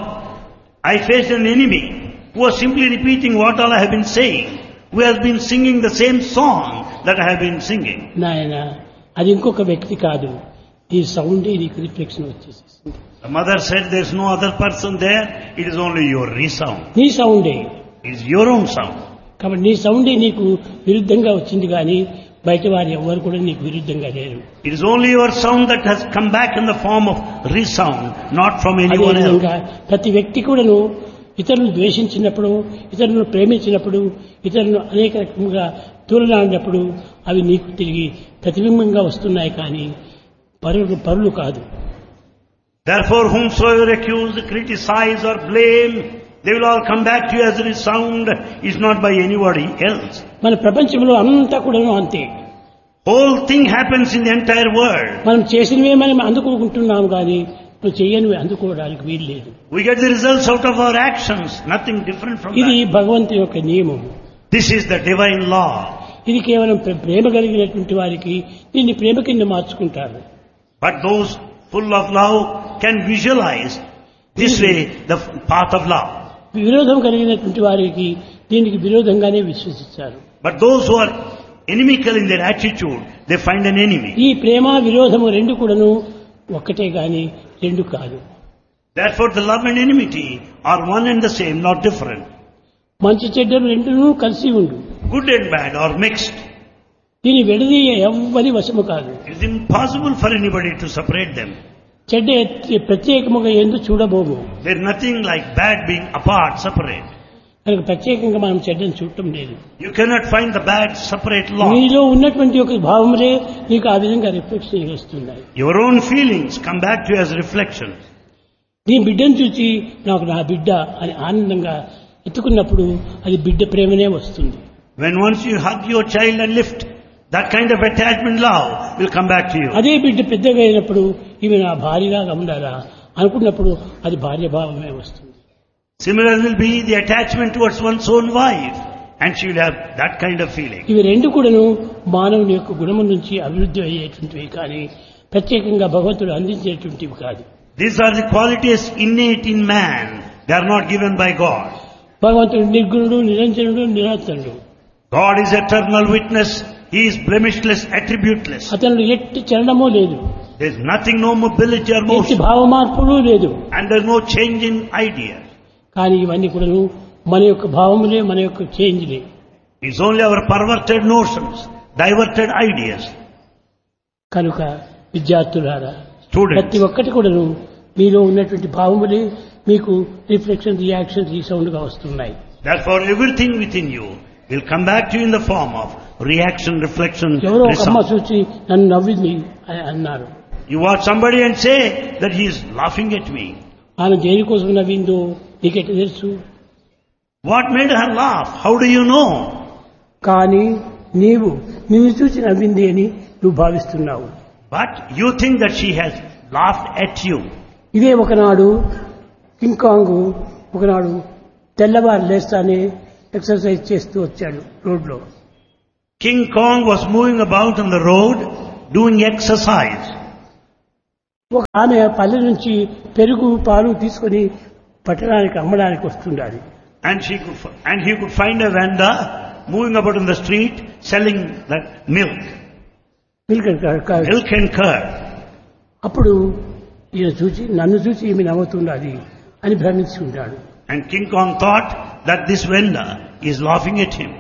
I faced an enemy who was simply repeating what all I have been saying, who has been singing the same song that I have been singing. నాయన, అది ఇంకొక వ్యక్తి కాదు, ఈ సౌండే నీకు reflection వచ్చేసేసింది. The mother said, there's no other person there, it is only your resound. నీ సౌండే. It is your own sound. కాబట్టి నీ సౌండే నీకు విరుద్ధంగా వచ్చింది, కానీ బయట వారు ఎవరు కూడా నీకు విరుద్ధంగా లేరు. It is only your sound that has come back in the form of resound, not from anyone else. ప్రతి వ్యక్తి కూడాను ఇతరులను ద్వేషించినప్పుడు, ఇతరులను ప్రేమించినప్పుడు, ఇతరులను అనేక రకముగా తూలనాడినప్పుడు అవి నీకు తిరిగి ప్రతిబింబంగా వస్తున్నాయి, కానీ పరులు పరులు కాదు. Therefore, whomsoever accuse, criticize or blame, they will all come back to you as a resound, is not by anybody else. మన ప్రపంచంలో అంతా కూడాను అంతే. Whole thing happens in the entire world. మనం చేసినవే మనం అందుకుంటున్నాము, కానీ నువ్వు చేయనివి అందుకోవడానికి వీలు లేదు. We get the results out of our actions, nothing different from ఇది that. భగవంతుని యొక్క నియమం. This is the divine law. ఇది కేవలం ప్రే- ప్రేమ కలిగినటువంటి వారికి దీన్ని ప్రేమ కింద మార్చుకుంటారు. But those full of love can visualize this way the path of love. విరోధం కలిగినటువంటి వారికి దీనికి విరోధంగానే విశ్వసిస్తారు. But those who are inimical in their attitude, they find an enemy. ఈ ప్రేమ విరోధము రెండు కూడాను ఒక్కటే గాని రెండు కాదు. Therefore the love and enmity are one and the same, not different. మంచి చెడ్డలు రెండును కలిసి ఉండు. Good and bad are mixed. దీని విడదీయ ఎవ్వరి వశము కాదు. It is impossible for anybody to separate them. చెడ్డ ఎత్తి- ప్రత్యేకముగా ఎందుకు చూడబోము. There is nothing like bad being apart, separate. కనుక ప్రత్యేకంగా మనం చెడ్డను చూడటం లేదు. You cannot find the bad separate law. నీలో ఉన్నటువంటి ఒక భావములే నీకు ఆ విధంగా రిఫ్లెక్షన్ వస్తున్నాయి. Your own feelings come back to you as reflections. నీ బిడ్డను చూసి నాకు నా బిడ్డ అని ఆనందంగా ఎత్తుకున్నప్పుడు అది బిడ్డ ప్రేమనే వస్తుంది. When once you hug your child and lift, that kind of attachment love will come back to you. అదే బిడ్డ పెద్దగా అయినప్పుడు ఇవి నా భార్యగా ఉండాలా అనుకున్నప్పుడు అది భార్య భావమే వస్తుంది. Similar will be the attachment towards one's own wife, and she will have that kind of feeling. ఇవి రెండు కూడాను మానవుని యొక్క గుణము నుంచి అభివృద్ధి అయ్యేటువంటివి, కానీ ప్రత్యేకంగా భగవంతుడు అందించేటువంటివి కాదు. These are the qualities innate in man. They are not given by God. భగవంతుడు నిర్గుణుడు, నిరంజనుడు, నిరంతరుడు. God is eternal witness. He is blemishless, attributeless. అతను ఎట్టి చలనమూ లేదు, There is nothing, no mobility or ఎట్టి motion. భావ మార్పులు లేదు. And there is no change in idea. కానీ ఇవన్నీ కూడాను మన యొక్క భావములే, మన యొక్క చేంజ్లే. It's only our perverted notions, diverted ideas. కనుక విద్యార్థులారా, Students, ప్రతి ఒక్కటి కూడాను మీలో ఉన్నటువంటి భావములే మీకు రిఫ్లెక్షన్, రియాక్షన్, రీసౌండ్ గా వస్తున్నాయి. therefore everything within you will come back to you in the form of reaction, reflection, ఎవరో ఒక అమ్మ resound. చూసి నన్ను నవ్వింది అని అన్నారు. You watch somebody and say that he is laughing at me. ఆమె దేనికోసం నవ్విందో నీకెట్లా తెలుసు? What made her laugh? How do you know? కానీ నీవు నిన్ను చూసి నవ్వింది అని నువ్వు భావిస్తున్నావు. But you think that she has laughed at you. ఇదే ఒకనాడు కింగ్ కాంగ్ ఒకనాడు తెల్లవారు లేస్తానే ఎక్సర్సైజ్ చేస్తూ వచ్చాడు రోడ్లో. King Kong was moving about on the road doing exercise. ఒక ఆమె పల్లె నుంచి పెరుగు పాలు తీసుకొని పట్టణానికి అమ్మడానికి వస్తుండాలి. And she could, f- and he could find a vendor moving about in the street selling that milk, milk and curd. milk and curd. అప్పుడు ఈయన చూసి నన్ను చూసి ఈమె నవ్వుతున్నది అని భ్రమించి ఉంటాడు. And King Kong thought that this vendor is laughing at him.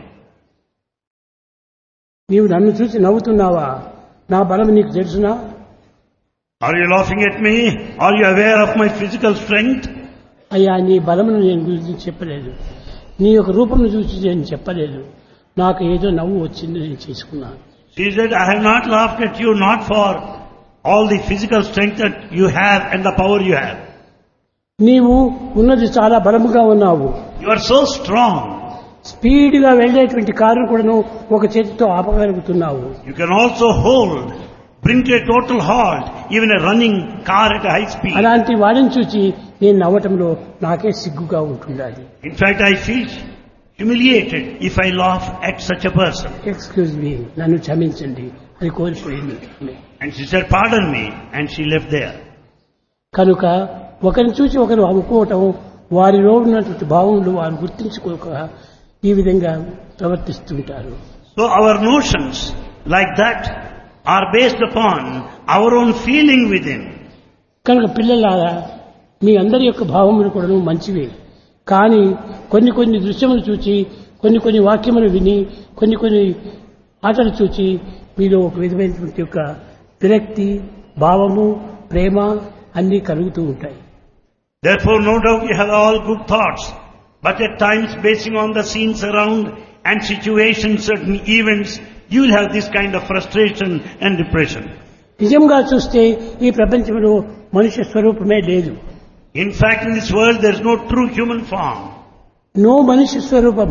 నీవు నన్ను చూసి నవ్వుతున్నావా? నా బలం నీకు తెలుసునా? Are you laughing at me? Are you aware of my physical strength? అయ్యా, నీ బలమును నేను గురించి చెప్పలేదు, నీ యొక్క రూపమును చూసి నేను చెప్పలేదు, నాకు ఏదో నవ్వు వచ్చింది నేను చేసుకున్నాను. She said, I have not laughed at you not for all the physical strength that you have and the power you have. నీవు ఉన్నది చాలా బలముగా ఉన్నావు. You are so strong. స్పీడ్గా వెళ్ళేటువంటి కారును కూడాను ఒక చేతితో ఆపగలుగుతున్నావు. You can also hold, bring to a total halt even a running car at a high speed. అలాంటి వాడిని చూసి నేను నవ్వటంలో నాకే సిగ్గుగా ఉంటుండాలి. In fact, I feel humiliated if I laugh at such a person. Excuse me, నన్ను క్షమించండి అని కోల్పోయింది. And she said, pardon me, and she left there. కనుక ఒకరిని చూసి ఒకరు అనుకోవటం, వారిలో ఉన్నటువంటి భావములు వారు గుర్తించుకోక ఈ విధంగా ప్రవర్తిస్తుంటారు. So our notions like that are based upon our own feeling within. కనుక పిల్లలారా, మీ అందరి యొక్క భావములు కూడా మంచివే, కానీ కొన్ని కొన్ని దృశ్యములు చూచి, కొన్ని కొన్ని వాక్యములు విని, కొన్ని కొన్ని ఆటలు చూచి మీలో ఒక విధమైనటువంటి యొక్క విరక్తి, భావము, ప్రేమ అన్నీ కలుగుతూ ఉంటాయి. Therefore, no doubt you have all good thoughts, but at times basing on the scenes around and situations, certain events, you will have this kind of frustration and depression. నిజంగా చూస్తే ఈ ప్రపంచంలో మనుష్య స్వరూపమే లేదు. In fact, in this world there is no true human form. No మనుష్య స్వరూపం,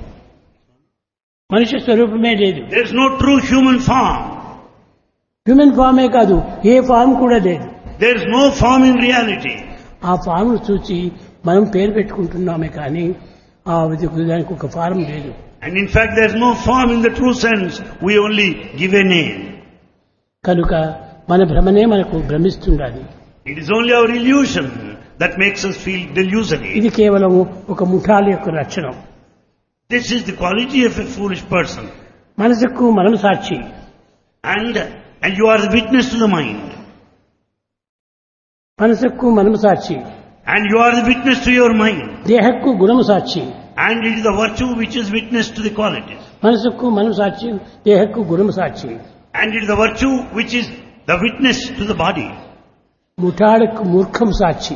మనుష్య స్వరూపమే లేదు. There is no true human form. Human ఫామే కాదు, ఏ ఫామ్ కూడా లేదు. There is no form in reality. ఆ ఫామ్ను చూసి మనం పేరు పెట్టుకుంటున్నామే కానీ ఆ దానికి ఒక ఫారం లేదు. And in fact, there is no form in the true sense. We only give a name. కనుక మన భ్రమనే మనకు భ్రమిస్తుండాలి. It is only our illusion that makes us feel delusory. ఇది కేవలం ఒక ముఠాల యొక్క లక్షణం. This is the quality of a foolish person. మనసుకు మనం సాక్షి. And, and you are the witness to the mind. మనసుకు మనం సాక్షి. And you are the witness to your mind. దేహకు గుణము సాక్షి. And it is the virtue which is witness to the qualities. మనసుకు మనం సాక్షి, దేహకు గుణము సాక్షి. And it is the virtue which is the witness to the body. ముఠాలకు మూర్ఖం Sakshi.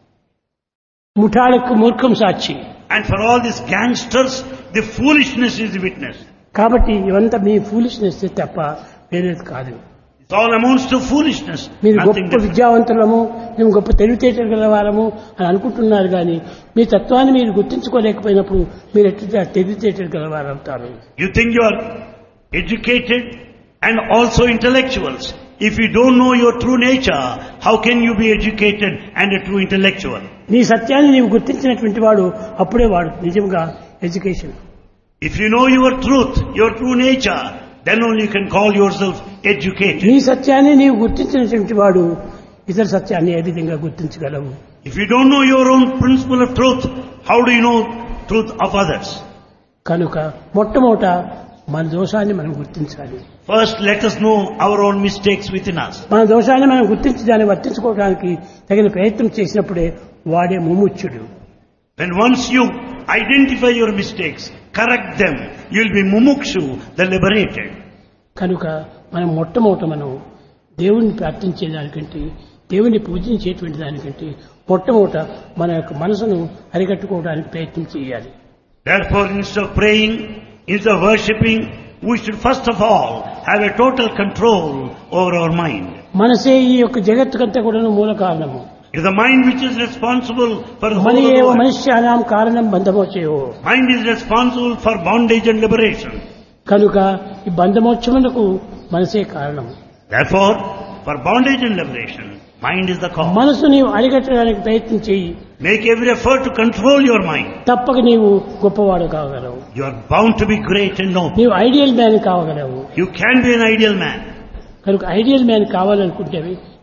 ముఠాలకు మూర్ఖం Sakshi. And for all these gangsters, the foolishness is the witness. కాబట్టి ఇవంతా మీ foolishness తప్ప వేరేది కాదు. It all amounts to foolishness. మీరు Nothing గొప్ప different. విద్యావంతులము, మేము గొప్ప తెలివితేటలు గలవారము అని అనుకుంటున్నారు కానీ మీ తత్వాన్ని మీరు గుర్తించుకోలేకపోయినప్పుడు మీరు ఎట్లా తెలివితేటలు గలవారు అవుతారు. You think you are educated and also intellectuals. If you don't know your true nature, how can you be educated and a true intellectual? నీ సత్యాన్ని నీవు గుర్తించినటువంటి వాడు అప్పుడే వాడు నిజంగా education. If you know your truth, your true nature, then only you can call yourself educated. నీ సత్యాన్ని నీవు గుర్తించినటువంటి వాడు ఇతర సత్యాన్ని ఏ విధంగా గుర్తించగలవు? If you don't know your own principle of truth, how do you know truth of others? కనుక మొట్టమొదట మన దోషాన్ని మనం గుర్తించాలి. First, let us know our own mistakes within us. మన దోషాన్ని మనం గుర్తించి దాన్ని వర్తించుకోవడానికి తగిన ప్రయత్నం చేసినప్పుడే వాడే ముముక్షుడు. When once you identify your mistakes, correct them, you will be mumukshu, the liberated. కనుక మనం మొట్టమొదట మనం దేవుణ్ణి ప్రార్థించే దానికంటే, దేవుని పూజించేటువంటి దానికంటే మొట్టమొదట మన యొక్క మనసును అరికట్టుకోవడానికి ప్రయత్నం చేయాలి. Therefore, instead of praying, instead of worshipping, we should first of all have a total control over our mind. మనసే ఈ యొక్క జగత్తుకంతా కూడా మూల కారణము. It is the mind which is responsible for the whole money of the ఏవ world. మనుష్యానాం కారణం బంధమోచయో. Mind is responsible for bondage and liberation. కనుక ఈ బంధమోక్షమునకు మనసే కారణం. Therefore, for bondage and liberation, mind is the cause. మనసు నీవు అరికట్టడానికి ప్రయత్నం చేయి. Make every effort to control your mind. తప్పక నీవు గొప్పవాడు కాగలవు. You are bound to be great and noble. నీవు ideal man కావగలవు. You can be an ideal man. కనుక ఐడియల్ మ్యాన్ కావాలనుకుంటే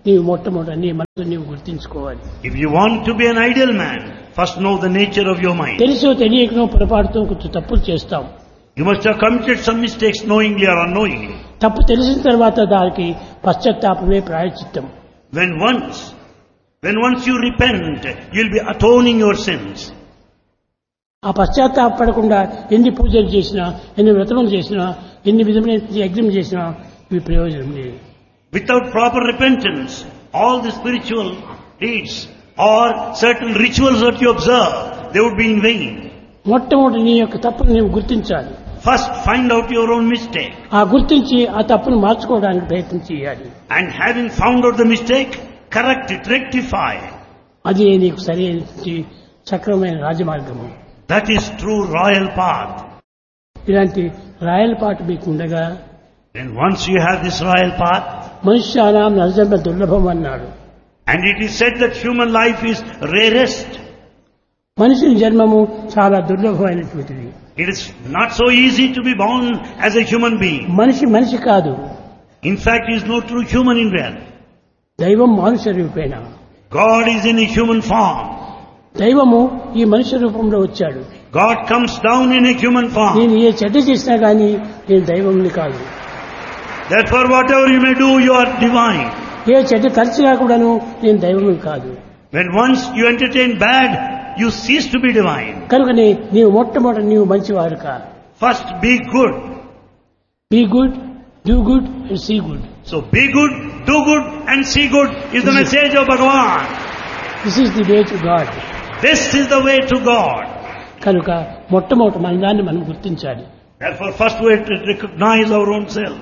నీవు మొట్టమొదట నీ మనసు నీవు గుర్తించుకోవాలి. If you want to be an ideal man, first know the nature of your mind. తెలుసో తెలియకనో పొరపాటుతో కొంచెం తప్పులు చేస్తాం. You must have committed some mistakes knowingly or unknowingly. తప్పు తెలిసిన తర్వాత దానికి పశ్చాత్తాపమే ప్రాయశ్చిత్తం. When once, when once you repent, you'll be atoning your sins. ఆ పశ్చాత్తాపడకుండా ఎన్ని పూజలు చేసినా, ఎన్ని వ్రతములు చేసినా, ఎన్ని విధమైన యజ్ఞం చేసినా ఇవి ప్రయోజనం లేదు. Without proper repentance, all the spiritual deeds or certain rituals that you observe, they would be in vain. మొట్టమొదటి నీ యొక్క తప్పును నీవు గుర్తించాలి. First find out your own mistake. ఆ గుర్తించి ఆ తప్పును మార్చుకోవడానికి ప్రయత్నం చేయాలి. And having found out the mistake, correct it, rectify. అది నీకు సరైన సక్రమమైన రాజమార్గము. That is true royal path. ఇలాంటి రాయల్ పాట మీకు ఉండగా Then once you have this royal path, మనుష్యానాం నరజన్మ దుర్లభం అన్నాడు. and it is said that human life is rarest. మనిషి జన్మము చాలా దుర్లభమైనటువంటిది. It is not so easy to be born as a human being. మనిషి మనిషి కాదు. In fact, he is no true human in reality. దైవం మానుష రూపేణ. God is in a human form. దైవము ఈ మనుష్య రూపంలో వచ్చాడు. God comes down in a human form. నేను ఏ చెడ్డ చేసినా కానీ నేను దైవంని కాదు. Therefore, whatever you may do, you are divine. ఏ చెడ్డ తలచినా కూడాను నేను దైవంని కాదు. When once you entertain bad, you cease to be divine. కనుకనే నీవు మొట్టమొదటి నీవు మంచివారు కా. First, be good. Be good, do good and see good. So, be good, do good and see good is the message of Bhagavan. This is the way to God. This is the way to God. కనుక మొట్టమొదటి మన దాన్ని మనం గుర్తించాలి. Therefore, first we have to recognize our own self.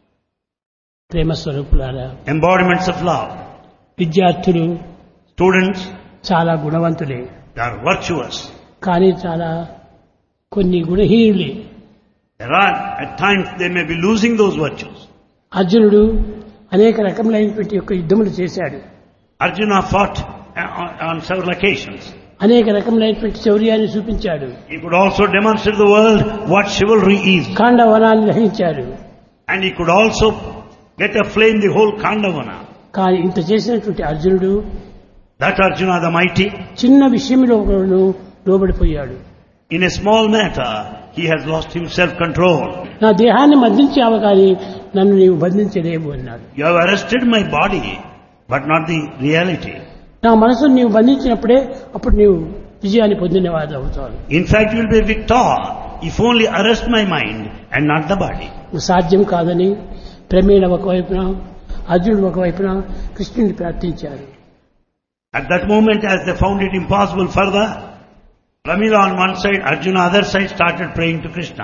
ప్రేమ స్వరూపులారా, Embodiments of love. విద్యార్థులు Students, చాలా గుణవంతులే, they are virtuous. కానీ చాలా కొన్ని గుణహీనులే. There are, at times, they may be losing those virtues. అర్జునుడు అనేక రకములైనటువంటి యొక్క యుద్ధములు చేశాడు. Arjuna fought on, on several occasions. అనేక రకములైనటువంటి శౌర్యాన్ని చూపించాడు. He could also demonstrate to the world what chivalry is. ఖాండవనాన్ని దహించాడు. And he could also get aflame the whole Khandavana. కానీ ఇంత చేసినటువంటి అర్జునుడు That Arjuna the mighty, చిన్న విషయంలో లోబడిపోయాడు. in a small matter, he has lost himself control. నా దేహాన్ని బంధించావు కానీ నన్ను నీవు బంధించలేవు అన్నాడు. You have arrested my body, but not the reality. నా మనసును నీవు బంధించినప్పుడే అప్పుడు నీవు విజయాన్ని పొందినవాడు అవుతావు. In fact, you will be a victor if only arrest my mind and not the body. సాధ్యం కాదని ప్రమేణ ఒకవైపున అర్జునుడు ఒకవైపున కృష్ణుని ప్రార్థించారు. At that moment, as they found it impossible further, Pramila on one side, Arjuna other side started praying to Krishna.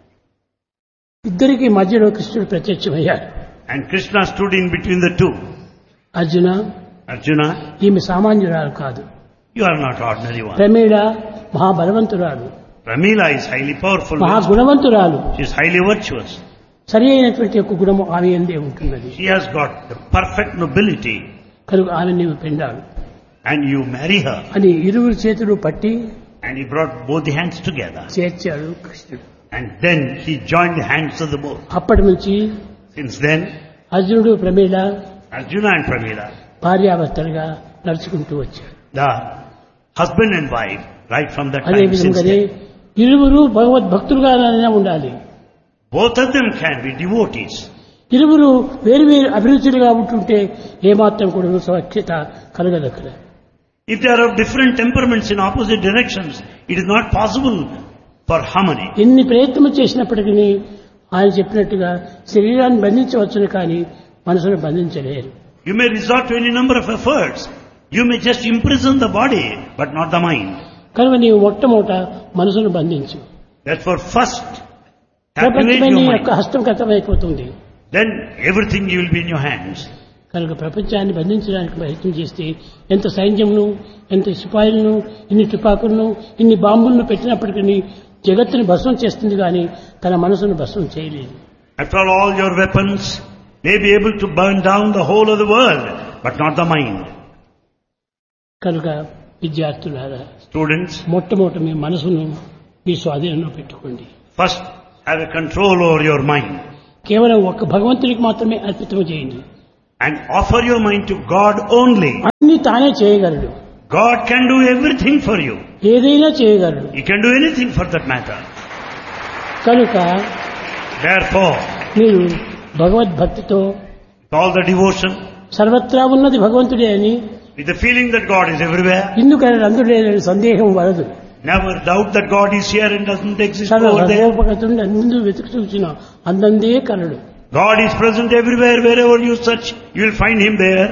ఇద్దరికి మధ్యలో కృష్ణుడు ప్రత్యక్షమయ్యాడు. And Krishna stood in between the two. Arjuna, Arjuna, ఈమె సామాన్యురాలు కాదు. you are not ordinary one. ప్రమేణ మహాబలవంతురాలు, Pramila is highly powerful. మహాగుణవంతురాలు. She is highly virtuous. సరి అయినటువంటి యొక్క గుణము ఆమె ఎందే ఉంటున్నది. She has got the perfect nobility. కనుక ఆమె నీవు పెండాడు And you marry her. అని ఇరువురు చేతులు పట్టి And he brought both the hands together. చేర్చాడు కృష్ణుడు. And then he joined the hands of the both. అప్పటి నుంచి Since then, అర్జునుడు ప్రమేళ Arjuna and Pramila, భార్యాభర్తలుగా నడుచుకుంటూ వచ్చారు. the husband and wife, right from that అదే time since విధంగానే then, ఇరువురు భగవద్భక్తులుగా ఉండాలి. both of them can be devotees. ఇరువురు వేరు వేరు అభిరుచులుగా ఉంటుంటే ఏమాత్రం కూడా సఖ్యత కలగదక్కడ. If they are of different temperaments in opposite directions, it is not possible for harmony. ఎన్ని ప్రయత్నం చేసినప్పటికీ ఆయన చెప్పినట్టుగా శరీరాన్ని బంధించవచ్చును కానీ మనసును బంధించలేరు. You may resort to any number of efforts. You may just imprison the body, but not the mind. కనుక నీవు మొట్టమొదట మనసును బంధించు. Therefore, first, captivate ప్రపంచమే your నీ mind. యొక్క హస్తగతమైపోతుంది. Then everything will be in your hands. కనుక ప్రపంచాన్ని బంధించడానికి ప్రయత్నం చేస్తే ఎంత సైన్యంను, ఎంత సిపాయిలను, ఇన్ని తుపాకులను, ఇన్ని బాంబులను పెట్టినప్పటికీ జగత్తుని భస్మం చేస్తుంది కానీ తన మనసును భస్మం చేయలేదు. After all, all your weapons may be able to burn down the whole of the world, but not the mind. కనుక విద్యార్థులారా, Students, మొట్టమొదట మీ మనసును మీ స్వాధీనంలో పెట్టుకోండి. first have a control over your mind. కేవలం ఒక్క భగవంతునికి మాత్రమే అర్పితం చేయండి. and offer your mind to God only. అన్ని తానే చేయగలడు. God can do everything for you. ఏదైనా చేయగలడు. He can do anything for that matter. కనుక Therefore, మీరు భగవద్భక్తితో with all the devotion, సర్వత్రా ఉన్నది భగవంతుడే అని, with the feeling that God is everywhere, ఇందుకని అందులేని సందేహం వలదు. never doubt that God is here and doesn't exist సర్వ over there. హృదయోపగతుడు ముందు వెతుకు చూసిన అందందే కలడు. God is present everywhere. Wherever you search, you will find Him there.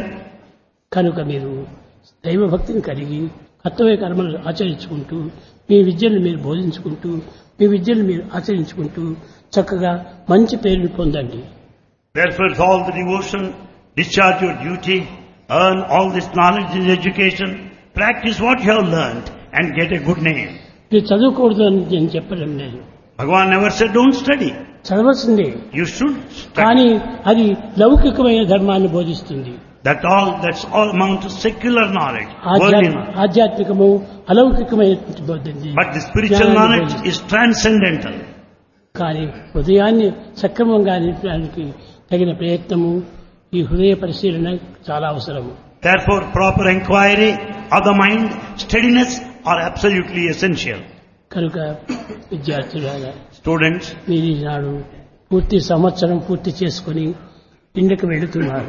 కనుక మీరు దైవభక్తిని కలిగి కర్తవ్య కర్మలు ఆచరించుకుంటూ మీ విద్యను మీరు బోధించుకుంటూ మీ విద్యను మీరు ఆచరించుకుంటూ చక్కగా మంచి పేరుని పొందండి. Therefore, with all the devotion, discharge your duty, earn all this knowledge and education, practice what you have learned and get a good name. మీరు చదువుకూడదు అని నేను చెప్పడం లేదు. Bhagavan never said don't study. చదవలసిందే, You should కానీ study. అది లౌకికమైన ధర్మాన్ని బోధిస్తుంది. That all, that's all amount to secular knowledge, worldly ఆధ్యాత్మ knowledge. ఆధ్యాత్మికము అలౌకికమైనటువంటి బోధింది. But the spiritual knowledge is transcendental. కానీ హృదయాన్ని సక్రమంగా నింపడానికి తగిన ప్రయత్నము ఈ హృదయ పరిశీలన చాలా అవసరము. Therefore, proper inquiry of the mind, steadiness are absolutely essential. కనుక విద్యార్థులారా, Students, మీరు ఈనాడు పూర్తి సంవత్సరం పూర్తి చేసుకుని ఇంటికి వెళుతున్నారు.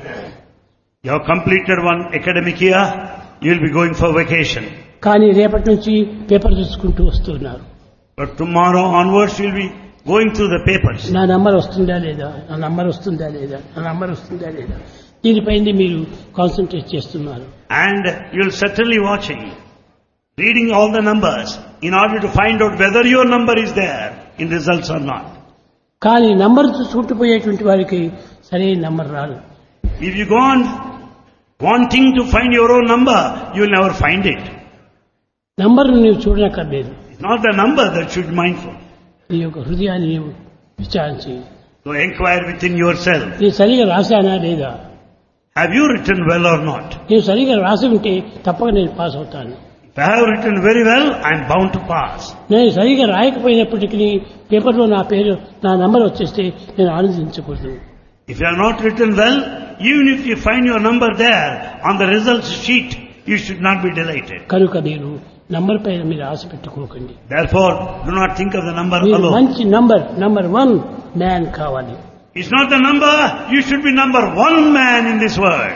you have completed one academic year, you will be going for vacation. కానీ రేపటి నుంచి పేపర్ చూసుకుంటూ వస్తున్నారు. But tomorrow onwards, you will be going through the papers. నా నంబర్ వస్తుందా లేదా, నా నంబర్ వస్తుందా లేదా, నా నంబర్ వస్తుందా లేదా, దీనిపైన మీరు కాన్సన్ట్రేట్ చేస్తున్నారు. And you will certainly watching, reading all the numbers in order to find out whether your number is there in results or not. కానీ నంబర్ చూసుకుంటూ పోయేటువంటి వారికి సరైన నంబర్ రాదు. If you go on wanting to find your own number, you will never find it. నంబర్ను నీవు చూడనక్కర్లేదు. It's not the number that should be mindful. నీ యొక్క హృదయాన్ని నీవు విచారించి So inquire within yourself. నేను సరిగా రాశానా లేదా, Have you written well or not? నేను సరిగా రాసి ఉంటే తప్పక నేను పాస్ అవుతాను. If I have written very well, I am bound to pass. నేను సరిగా రాయకపోయినప్పటికీ పేపర్లో నా పేరు నా నంబర్ వచ్చేస్తే నేను ఆనందించకూడదు. If you have not written well, even if you find your number there on the results sheet, you should not be delighted. కనుక మీరు నంబర్ పైన మీరు ఆశ పెట్టుకోకండి. Therefore, do not think of the number మీరు alone. మంచి number number one man కావాలి. It's not the number, you should be number one man in this world.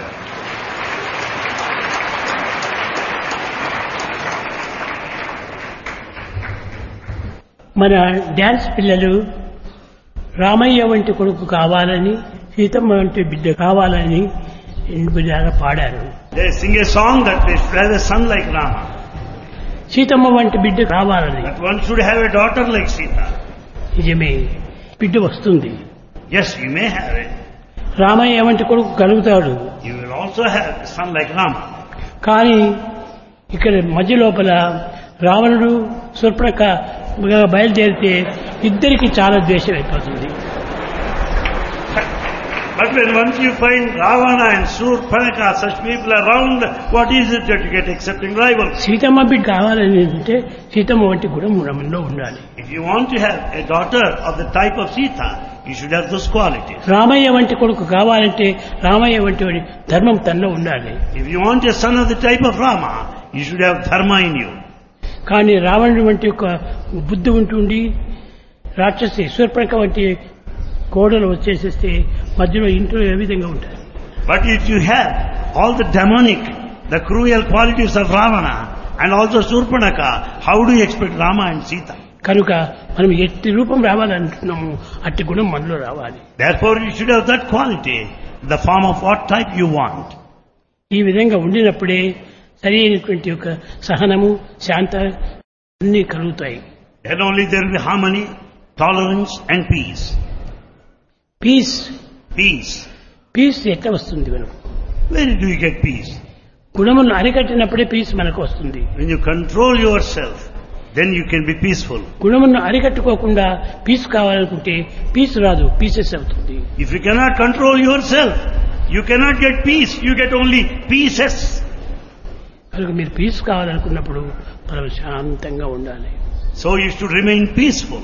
మన dance పిల్లలు రామయ్య వంటి కొడుకు కావాలని, సీతమ్మ వంటి బిడ్డ కావాలని బిడ్డగా పాడారు. They sing a song that they should have a son like Rama. Seethamma వంటి బిడ్డ కావాలని. That one should have a daughter like Sita. నిజమే, బిడ్డ వస్తుంది. Yes, you may have it. Ramayya వంటి కొడుకు కలుగుతాడు. You will also have a son like Rama. కానీ ఇక్కడ మధ్య లోపల రావణుడు శూర్పణఖ బయలుదేరితే ఇద్దరికి చాలా ద్వేషం అయిపోతుంది. But when once you find Ravana and Surpanaka, such people around, what is it that you get accepting rivals? Seethamma బిడ్డ కావాలని అంటే సీతమ్మ వంటి గుణం మనలో ఉండాలి. If you want to have a daughter of the type of Sita, you should have those qualities. Ramayya వంటి కొడుకు కావాలంటే రామయ్య వంటి వాడి ధర్మం తనలో ఉండాలి. If you want a son of the type of Rama, you should have dharma in you. కానీ రావణుడి వంటి ఒక బుద్ధి ఉంటుండి రాక్షసి శూర్పణఖ వంటి కోడలు వచ్చేసేస్తే మధ్యలో ఇంట్లో ఏ విధంగా ఉంటారు. But if you have all the demonic, the cruel qualities of Ravana and also Surpanaka, how do you expect Rama and Sita? కనుక మనం ఎట్టి రూపం రావాలంటున్నాము అట్టి గుణం మనలో రావాలి. Therefore you should have that quality, the form of what type you want. ఈ విధంగా ఉండినప్పుడే సరి అయినటువంటి ఒక సహనము, శాంత అన్నీ కలుగుతాయి. Then only there will be harmony, tolerance and peace. Piece Peace. Piece ఎట్లా వస్తుంది మనకు? Where do you get peace? గుణములను అరికట్టినప్పుడే పీస్ మనకు వస్తుంది. When you control yourself, then you can be peaceful. గుణములను అరికట్టుకోకుండా పీస్ కావాలనుకుంటే పీస్ రాదు, పీసెస్ అవుతుంది. If you cannot control yourself, you cannot get peace, you get only pieces. కనుక మీరు piece కావాలనుకున్నప్పుడు మనం శాంతంగా ఉండాలి. So you should remain peaceful.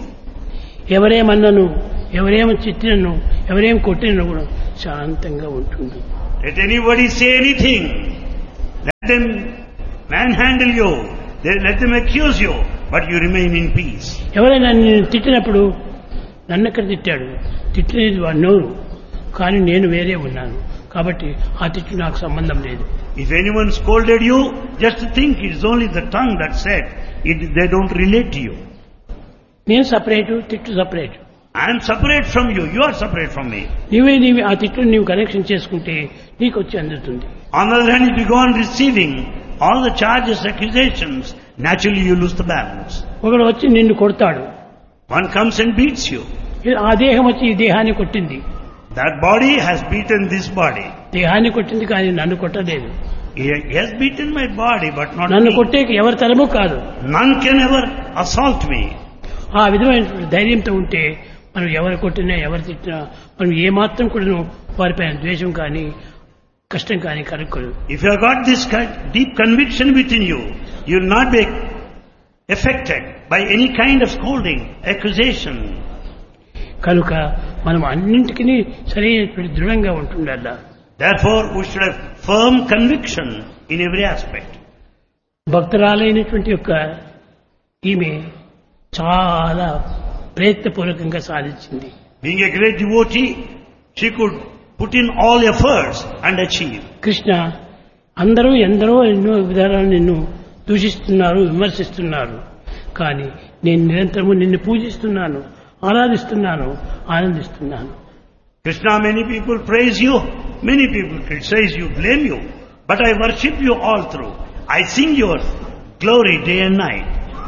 ఎవరేమన్నను, ఎవరేమో చిట్టినను, ఎవరేం కొట్టినను కూడా శాంతంగా ఉంటుంది. Let anybody say anything. Let them manhandle you. They, let them accuse you. But you remain in peace. ఎవరైనా నేను తిట్టినప్పుడు నన్ను ఎక్కడ తిట్టాడు, తిట్టినది వాడు నోరు, కానీ నేను వేరే ఉన్నాను, కాబట్టి ఆ తిట్టు నాకు సంబంధం లేదు. If anyone scolded you, just think it is only the tongue that said. It, they don't relate to you. నేను సపరేటు, తిట్టు separate. I am separate from you. You are separate from me. నీవే నీవి ఆ తిట్టును నీవు connection చేసుకుంటే నీకు వచ్చి అందుతుంది. On the other hand, if you go on receiving all the charges, accusations, naturally you lose the balance. ఒకడు వచ్చి నిన్ను కొడతాడు, One comes and beats you. ఆ దేహం వచ్చి ఈ దేహాన్ని కొట్టింది. That body has beaten this body. దేహాన్ని కొట్టింది కానీ నన్ను కొట్టలేదు. He has beaten my body, but not నన్ను me. కొట్టేకి ఎవరి తరము కాదు. None can ever assault me. ఆ విధమైన ధైర్యంతో ఉంటే మనం ఎవరు కొట్టినా ఎవరు తిట్టినా మనం ఏమాత్రం కూడా వారిపైన ద్వేషం కానీ కష్టం కానీ కలుక్కోదు. If you have got this kind- deep conviction within you, you will not be affected by any kind of scolding, accusation. కనుక మనం అన్నింటికీ సరైనటువంటి దృఢంగా ఉంటుండాల. Therefore, we should have firm conviction in every aspect. భక్తురాలైనటువంటి యొక్క ఈమె చాలా ప్రయత్నపూర్వకంగా సాధించింది. Being a great devotee, she could put in all efforts and achieve. Krishna, అందరూ ఎందరో ఎన్నో విధానాలు నిన్ను దూషిస్తున్నారు, విమర్శిస్తున్నారు, కానీ నేను నిరంతరము నిన్ను పూజిస్తున్నాను, ఆరాధిస్తున్నాను, ఆనందిస్తున్నాను. Krishna, many people praise you, many people criticize you, blame you, but I worship you all through. I sing your glory day and night.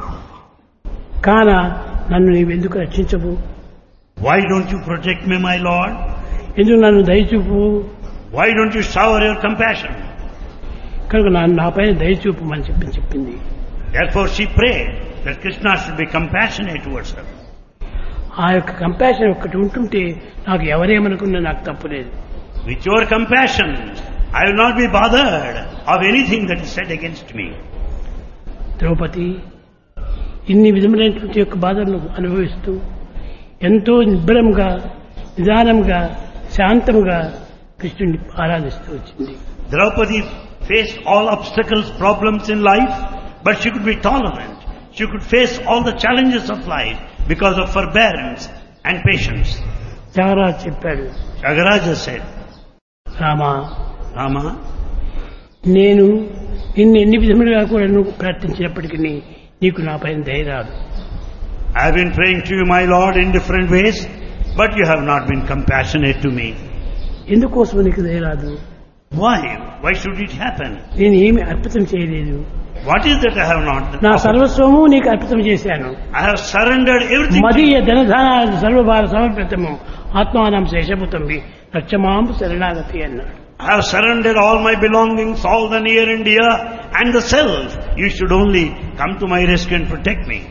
కాన నన్ను నీవెందుకు రక్షించవు? Why don't you protect me, my Lord? ఎందుకు నన్ను దయచూపు? Why don't you shower your compassion? కనుక నన్ను నాపైన దయచూపమని చెప్పి చెప్పింది. Therefore she prayed that Krishna should be compassionate towards her. ఆ యొక్క కంపాషన్ ఒక్కటి ఉంటుంటే నాకు ఎవరేమనుకున్నా నాకు తప్పులేదు. With your compassion, I will not be bothered of anything that is said against me. Draupadi ఇన్ని విధములైనటువంటి యొక్క బాధలను అనుభవిస్తూ ఎంతో నిబ్బరంగా, నిదానంగా, శాంతముగా కృష్ణుని ఆరాధిస్తూ వచ్చింది. Draupadi faced all obstacles, problems in life, but she could be tolerant. She could face all the challenges of life because of forbearance and patience. Tyagaraju చెప్పాడు, Tyagaraja said, రామా, Rama, నేను నిన్ను ఎన్ని విధములుగా కూడా నువ్వు ప్రార్థించినప్పటికీ నీకు నా పైన దయ రాదు. I have been praying to you, my Lord, in different ways, but you have not been compassionate to me. ఎందుకోసం నీకు దయ రాదు? Why? Why should it happen? నేను ఏమి అర్పితం చేయలేదు. What is that I have not done? నా సర్వస్వము నీకు అర్పితం చేశాను. I have surrendered everything to మదీయ you. ధనధాన సర్వభార సమర్పితము ఆత్మానం శేషపుతంబి రక్షమాం శరణాగతి అన్నాడు. I have surrendered all my belongings, all the near and dear, and the self. You should only come to my rescue and protect me.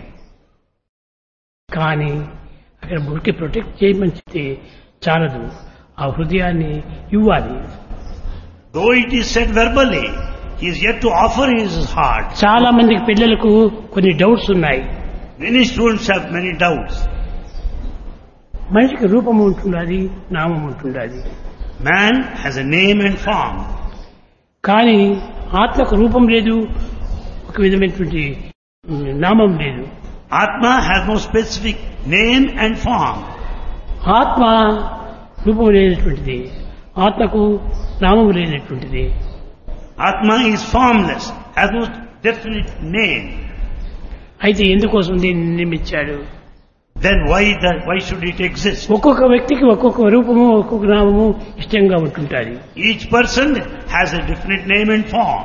కానీ అక్కడ మురికి ప్రొటెక్ట్ చేయమని చెప్తే చాలదు, ఆ హృదయాన్ని ఇవ్వాలి. Though it is said verbally, he is yet to offer his heart. చాలా మందికి పిల్లలకు కొన్ని డౌట్స్ ఉన్నాయి. Many students have many doubts. మనిషికి రూపం ఉంటున్నది, నామం ఉంటున్నది. Man has a name and form. కానీ ఆత్మకు రూపం లేదు, ఒక విధమైనటువంటి నామం లేదు. Atma has no specific name and form. ఆత్మ రూపం లేనటువంటిది, ఆత్మకు నామం లేనటువంటిది. Atma is formless, has no definite name. అయితే ఎందుకోసం దీన్ని నిర్మించాడు? Then why that, why should it exist? ఒక్కొక్క వ్యక్తికి ఒక్కొక్క రూపము, ఒక్కొక్క నామము ఇష్టంగా ఉంటుంటారు. Each person has a definite name and form.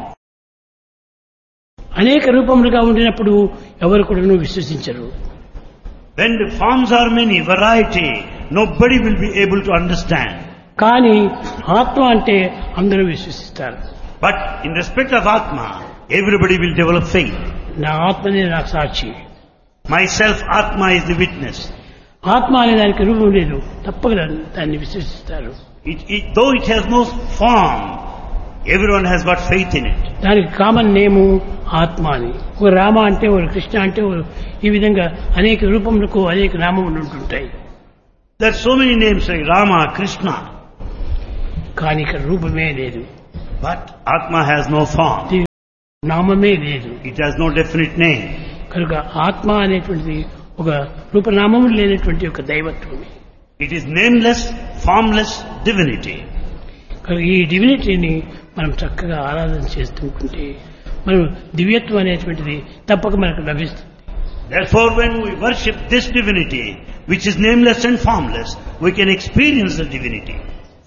అనేక రూపములుగా ఉండినప్పుడు ఎవరు కూడా విశ్వసించరు. When the forms are many, variety, nobody will be able to understand. కానీ ఆత్మ అంటే అందరూ విశ్వసిస్తారు. But in respect of Atma, everybody will develop faith. నా ఆత్మనే నాకు సాక్షి. Myself, Atma is the witness. ఆత్మ అనే దానికి రూపం లేదు, తప్పక దాన్ని విశ్వసిస్తారు. It, it, though it has no form, everyone has got faith in it. దానికి కామన్ నేము ఆత్మ అని. ఒక రామ అంటే, ఒక కృష్ణ అంటే, ఈ విధంగా అనేక రూపములకు అనేక నామములు ఉంటుంటాయి. There are so many names like Rama, Krishna. కానీ ఇక్కడ రూపమే లేదు, But Atma has no form. నామమే లేదు. It has no definite name. కనుక ఆత్మ అనేటువంటిది ఒక రూపనామము లేనటువంటి ఒక దైవత్వమే. It is nameless, formless divinity. కనుక ఈ డివినిటీని మనం చక్కగా ఆరాధన చేస్తుంటే మనం దివ్యత్వం అనేటువంటిది తప్పక మనకు లభిస్తుంది. Therefore, when we worship this divinity, which is nameless and formless, we can experience the divinity.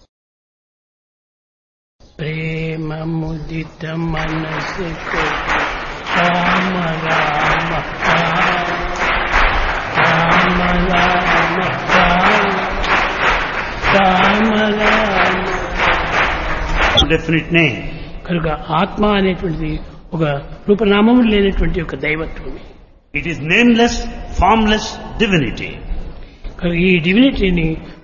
ప్రేమ ముదిత మనసు రామ రామ రామ రామ రామ రామ. Definite name. కనుక ఆత్మ అనేటువంటిది ఒక రూపనామము లేనటువంటి ఒక దైవత్వమే. It is nameless, formless divinity. కనుక ఈ డివినిటీని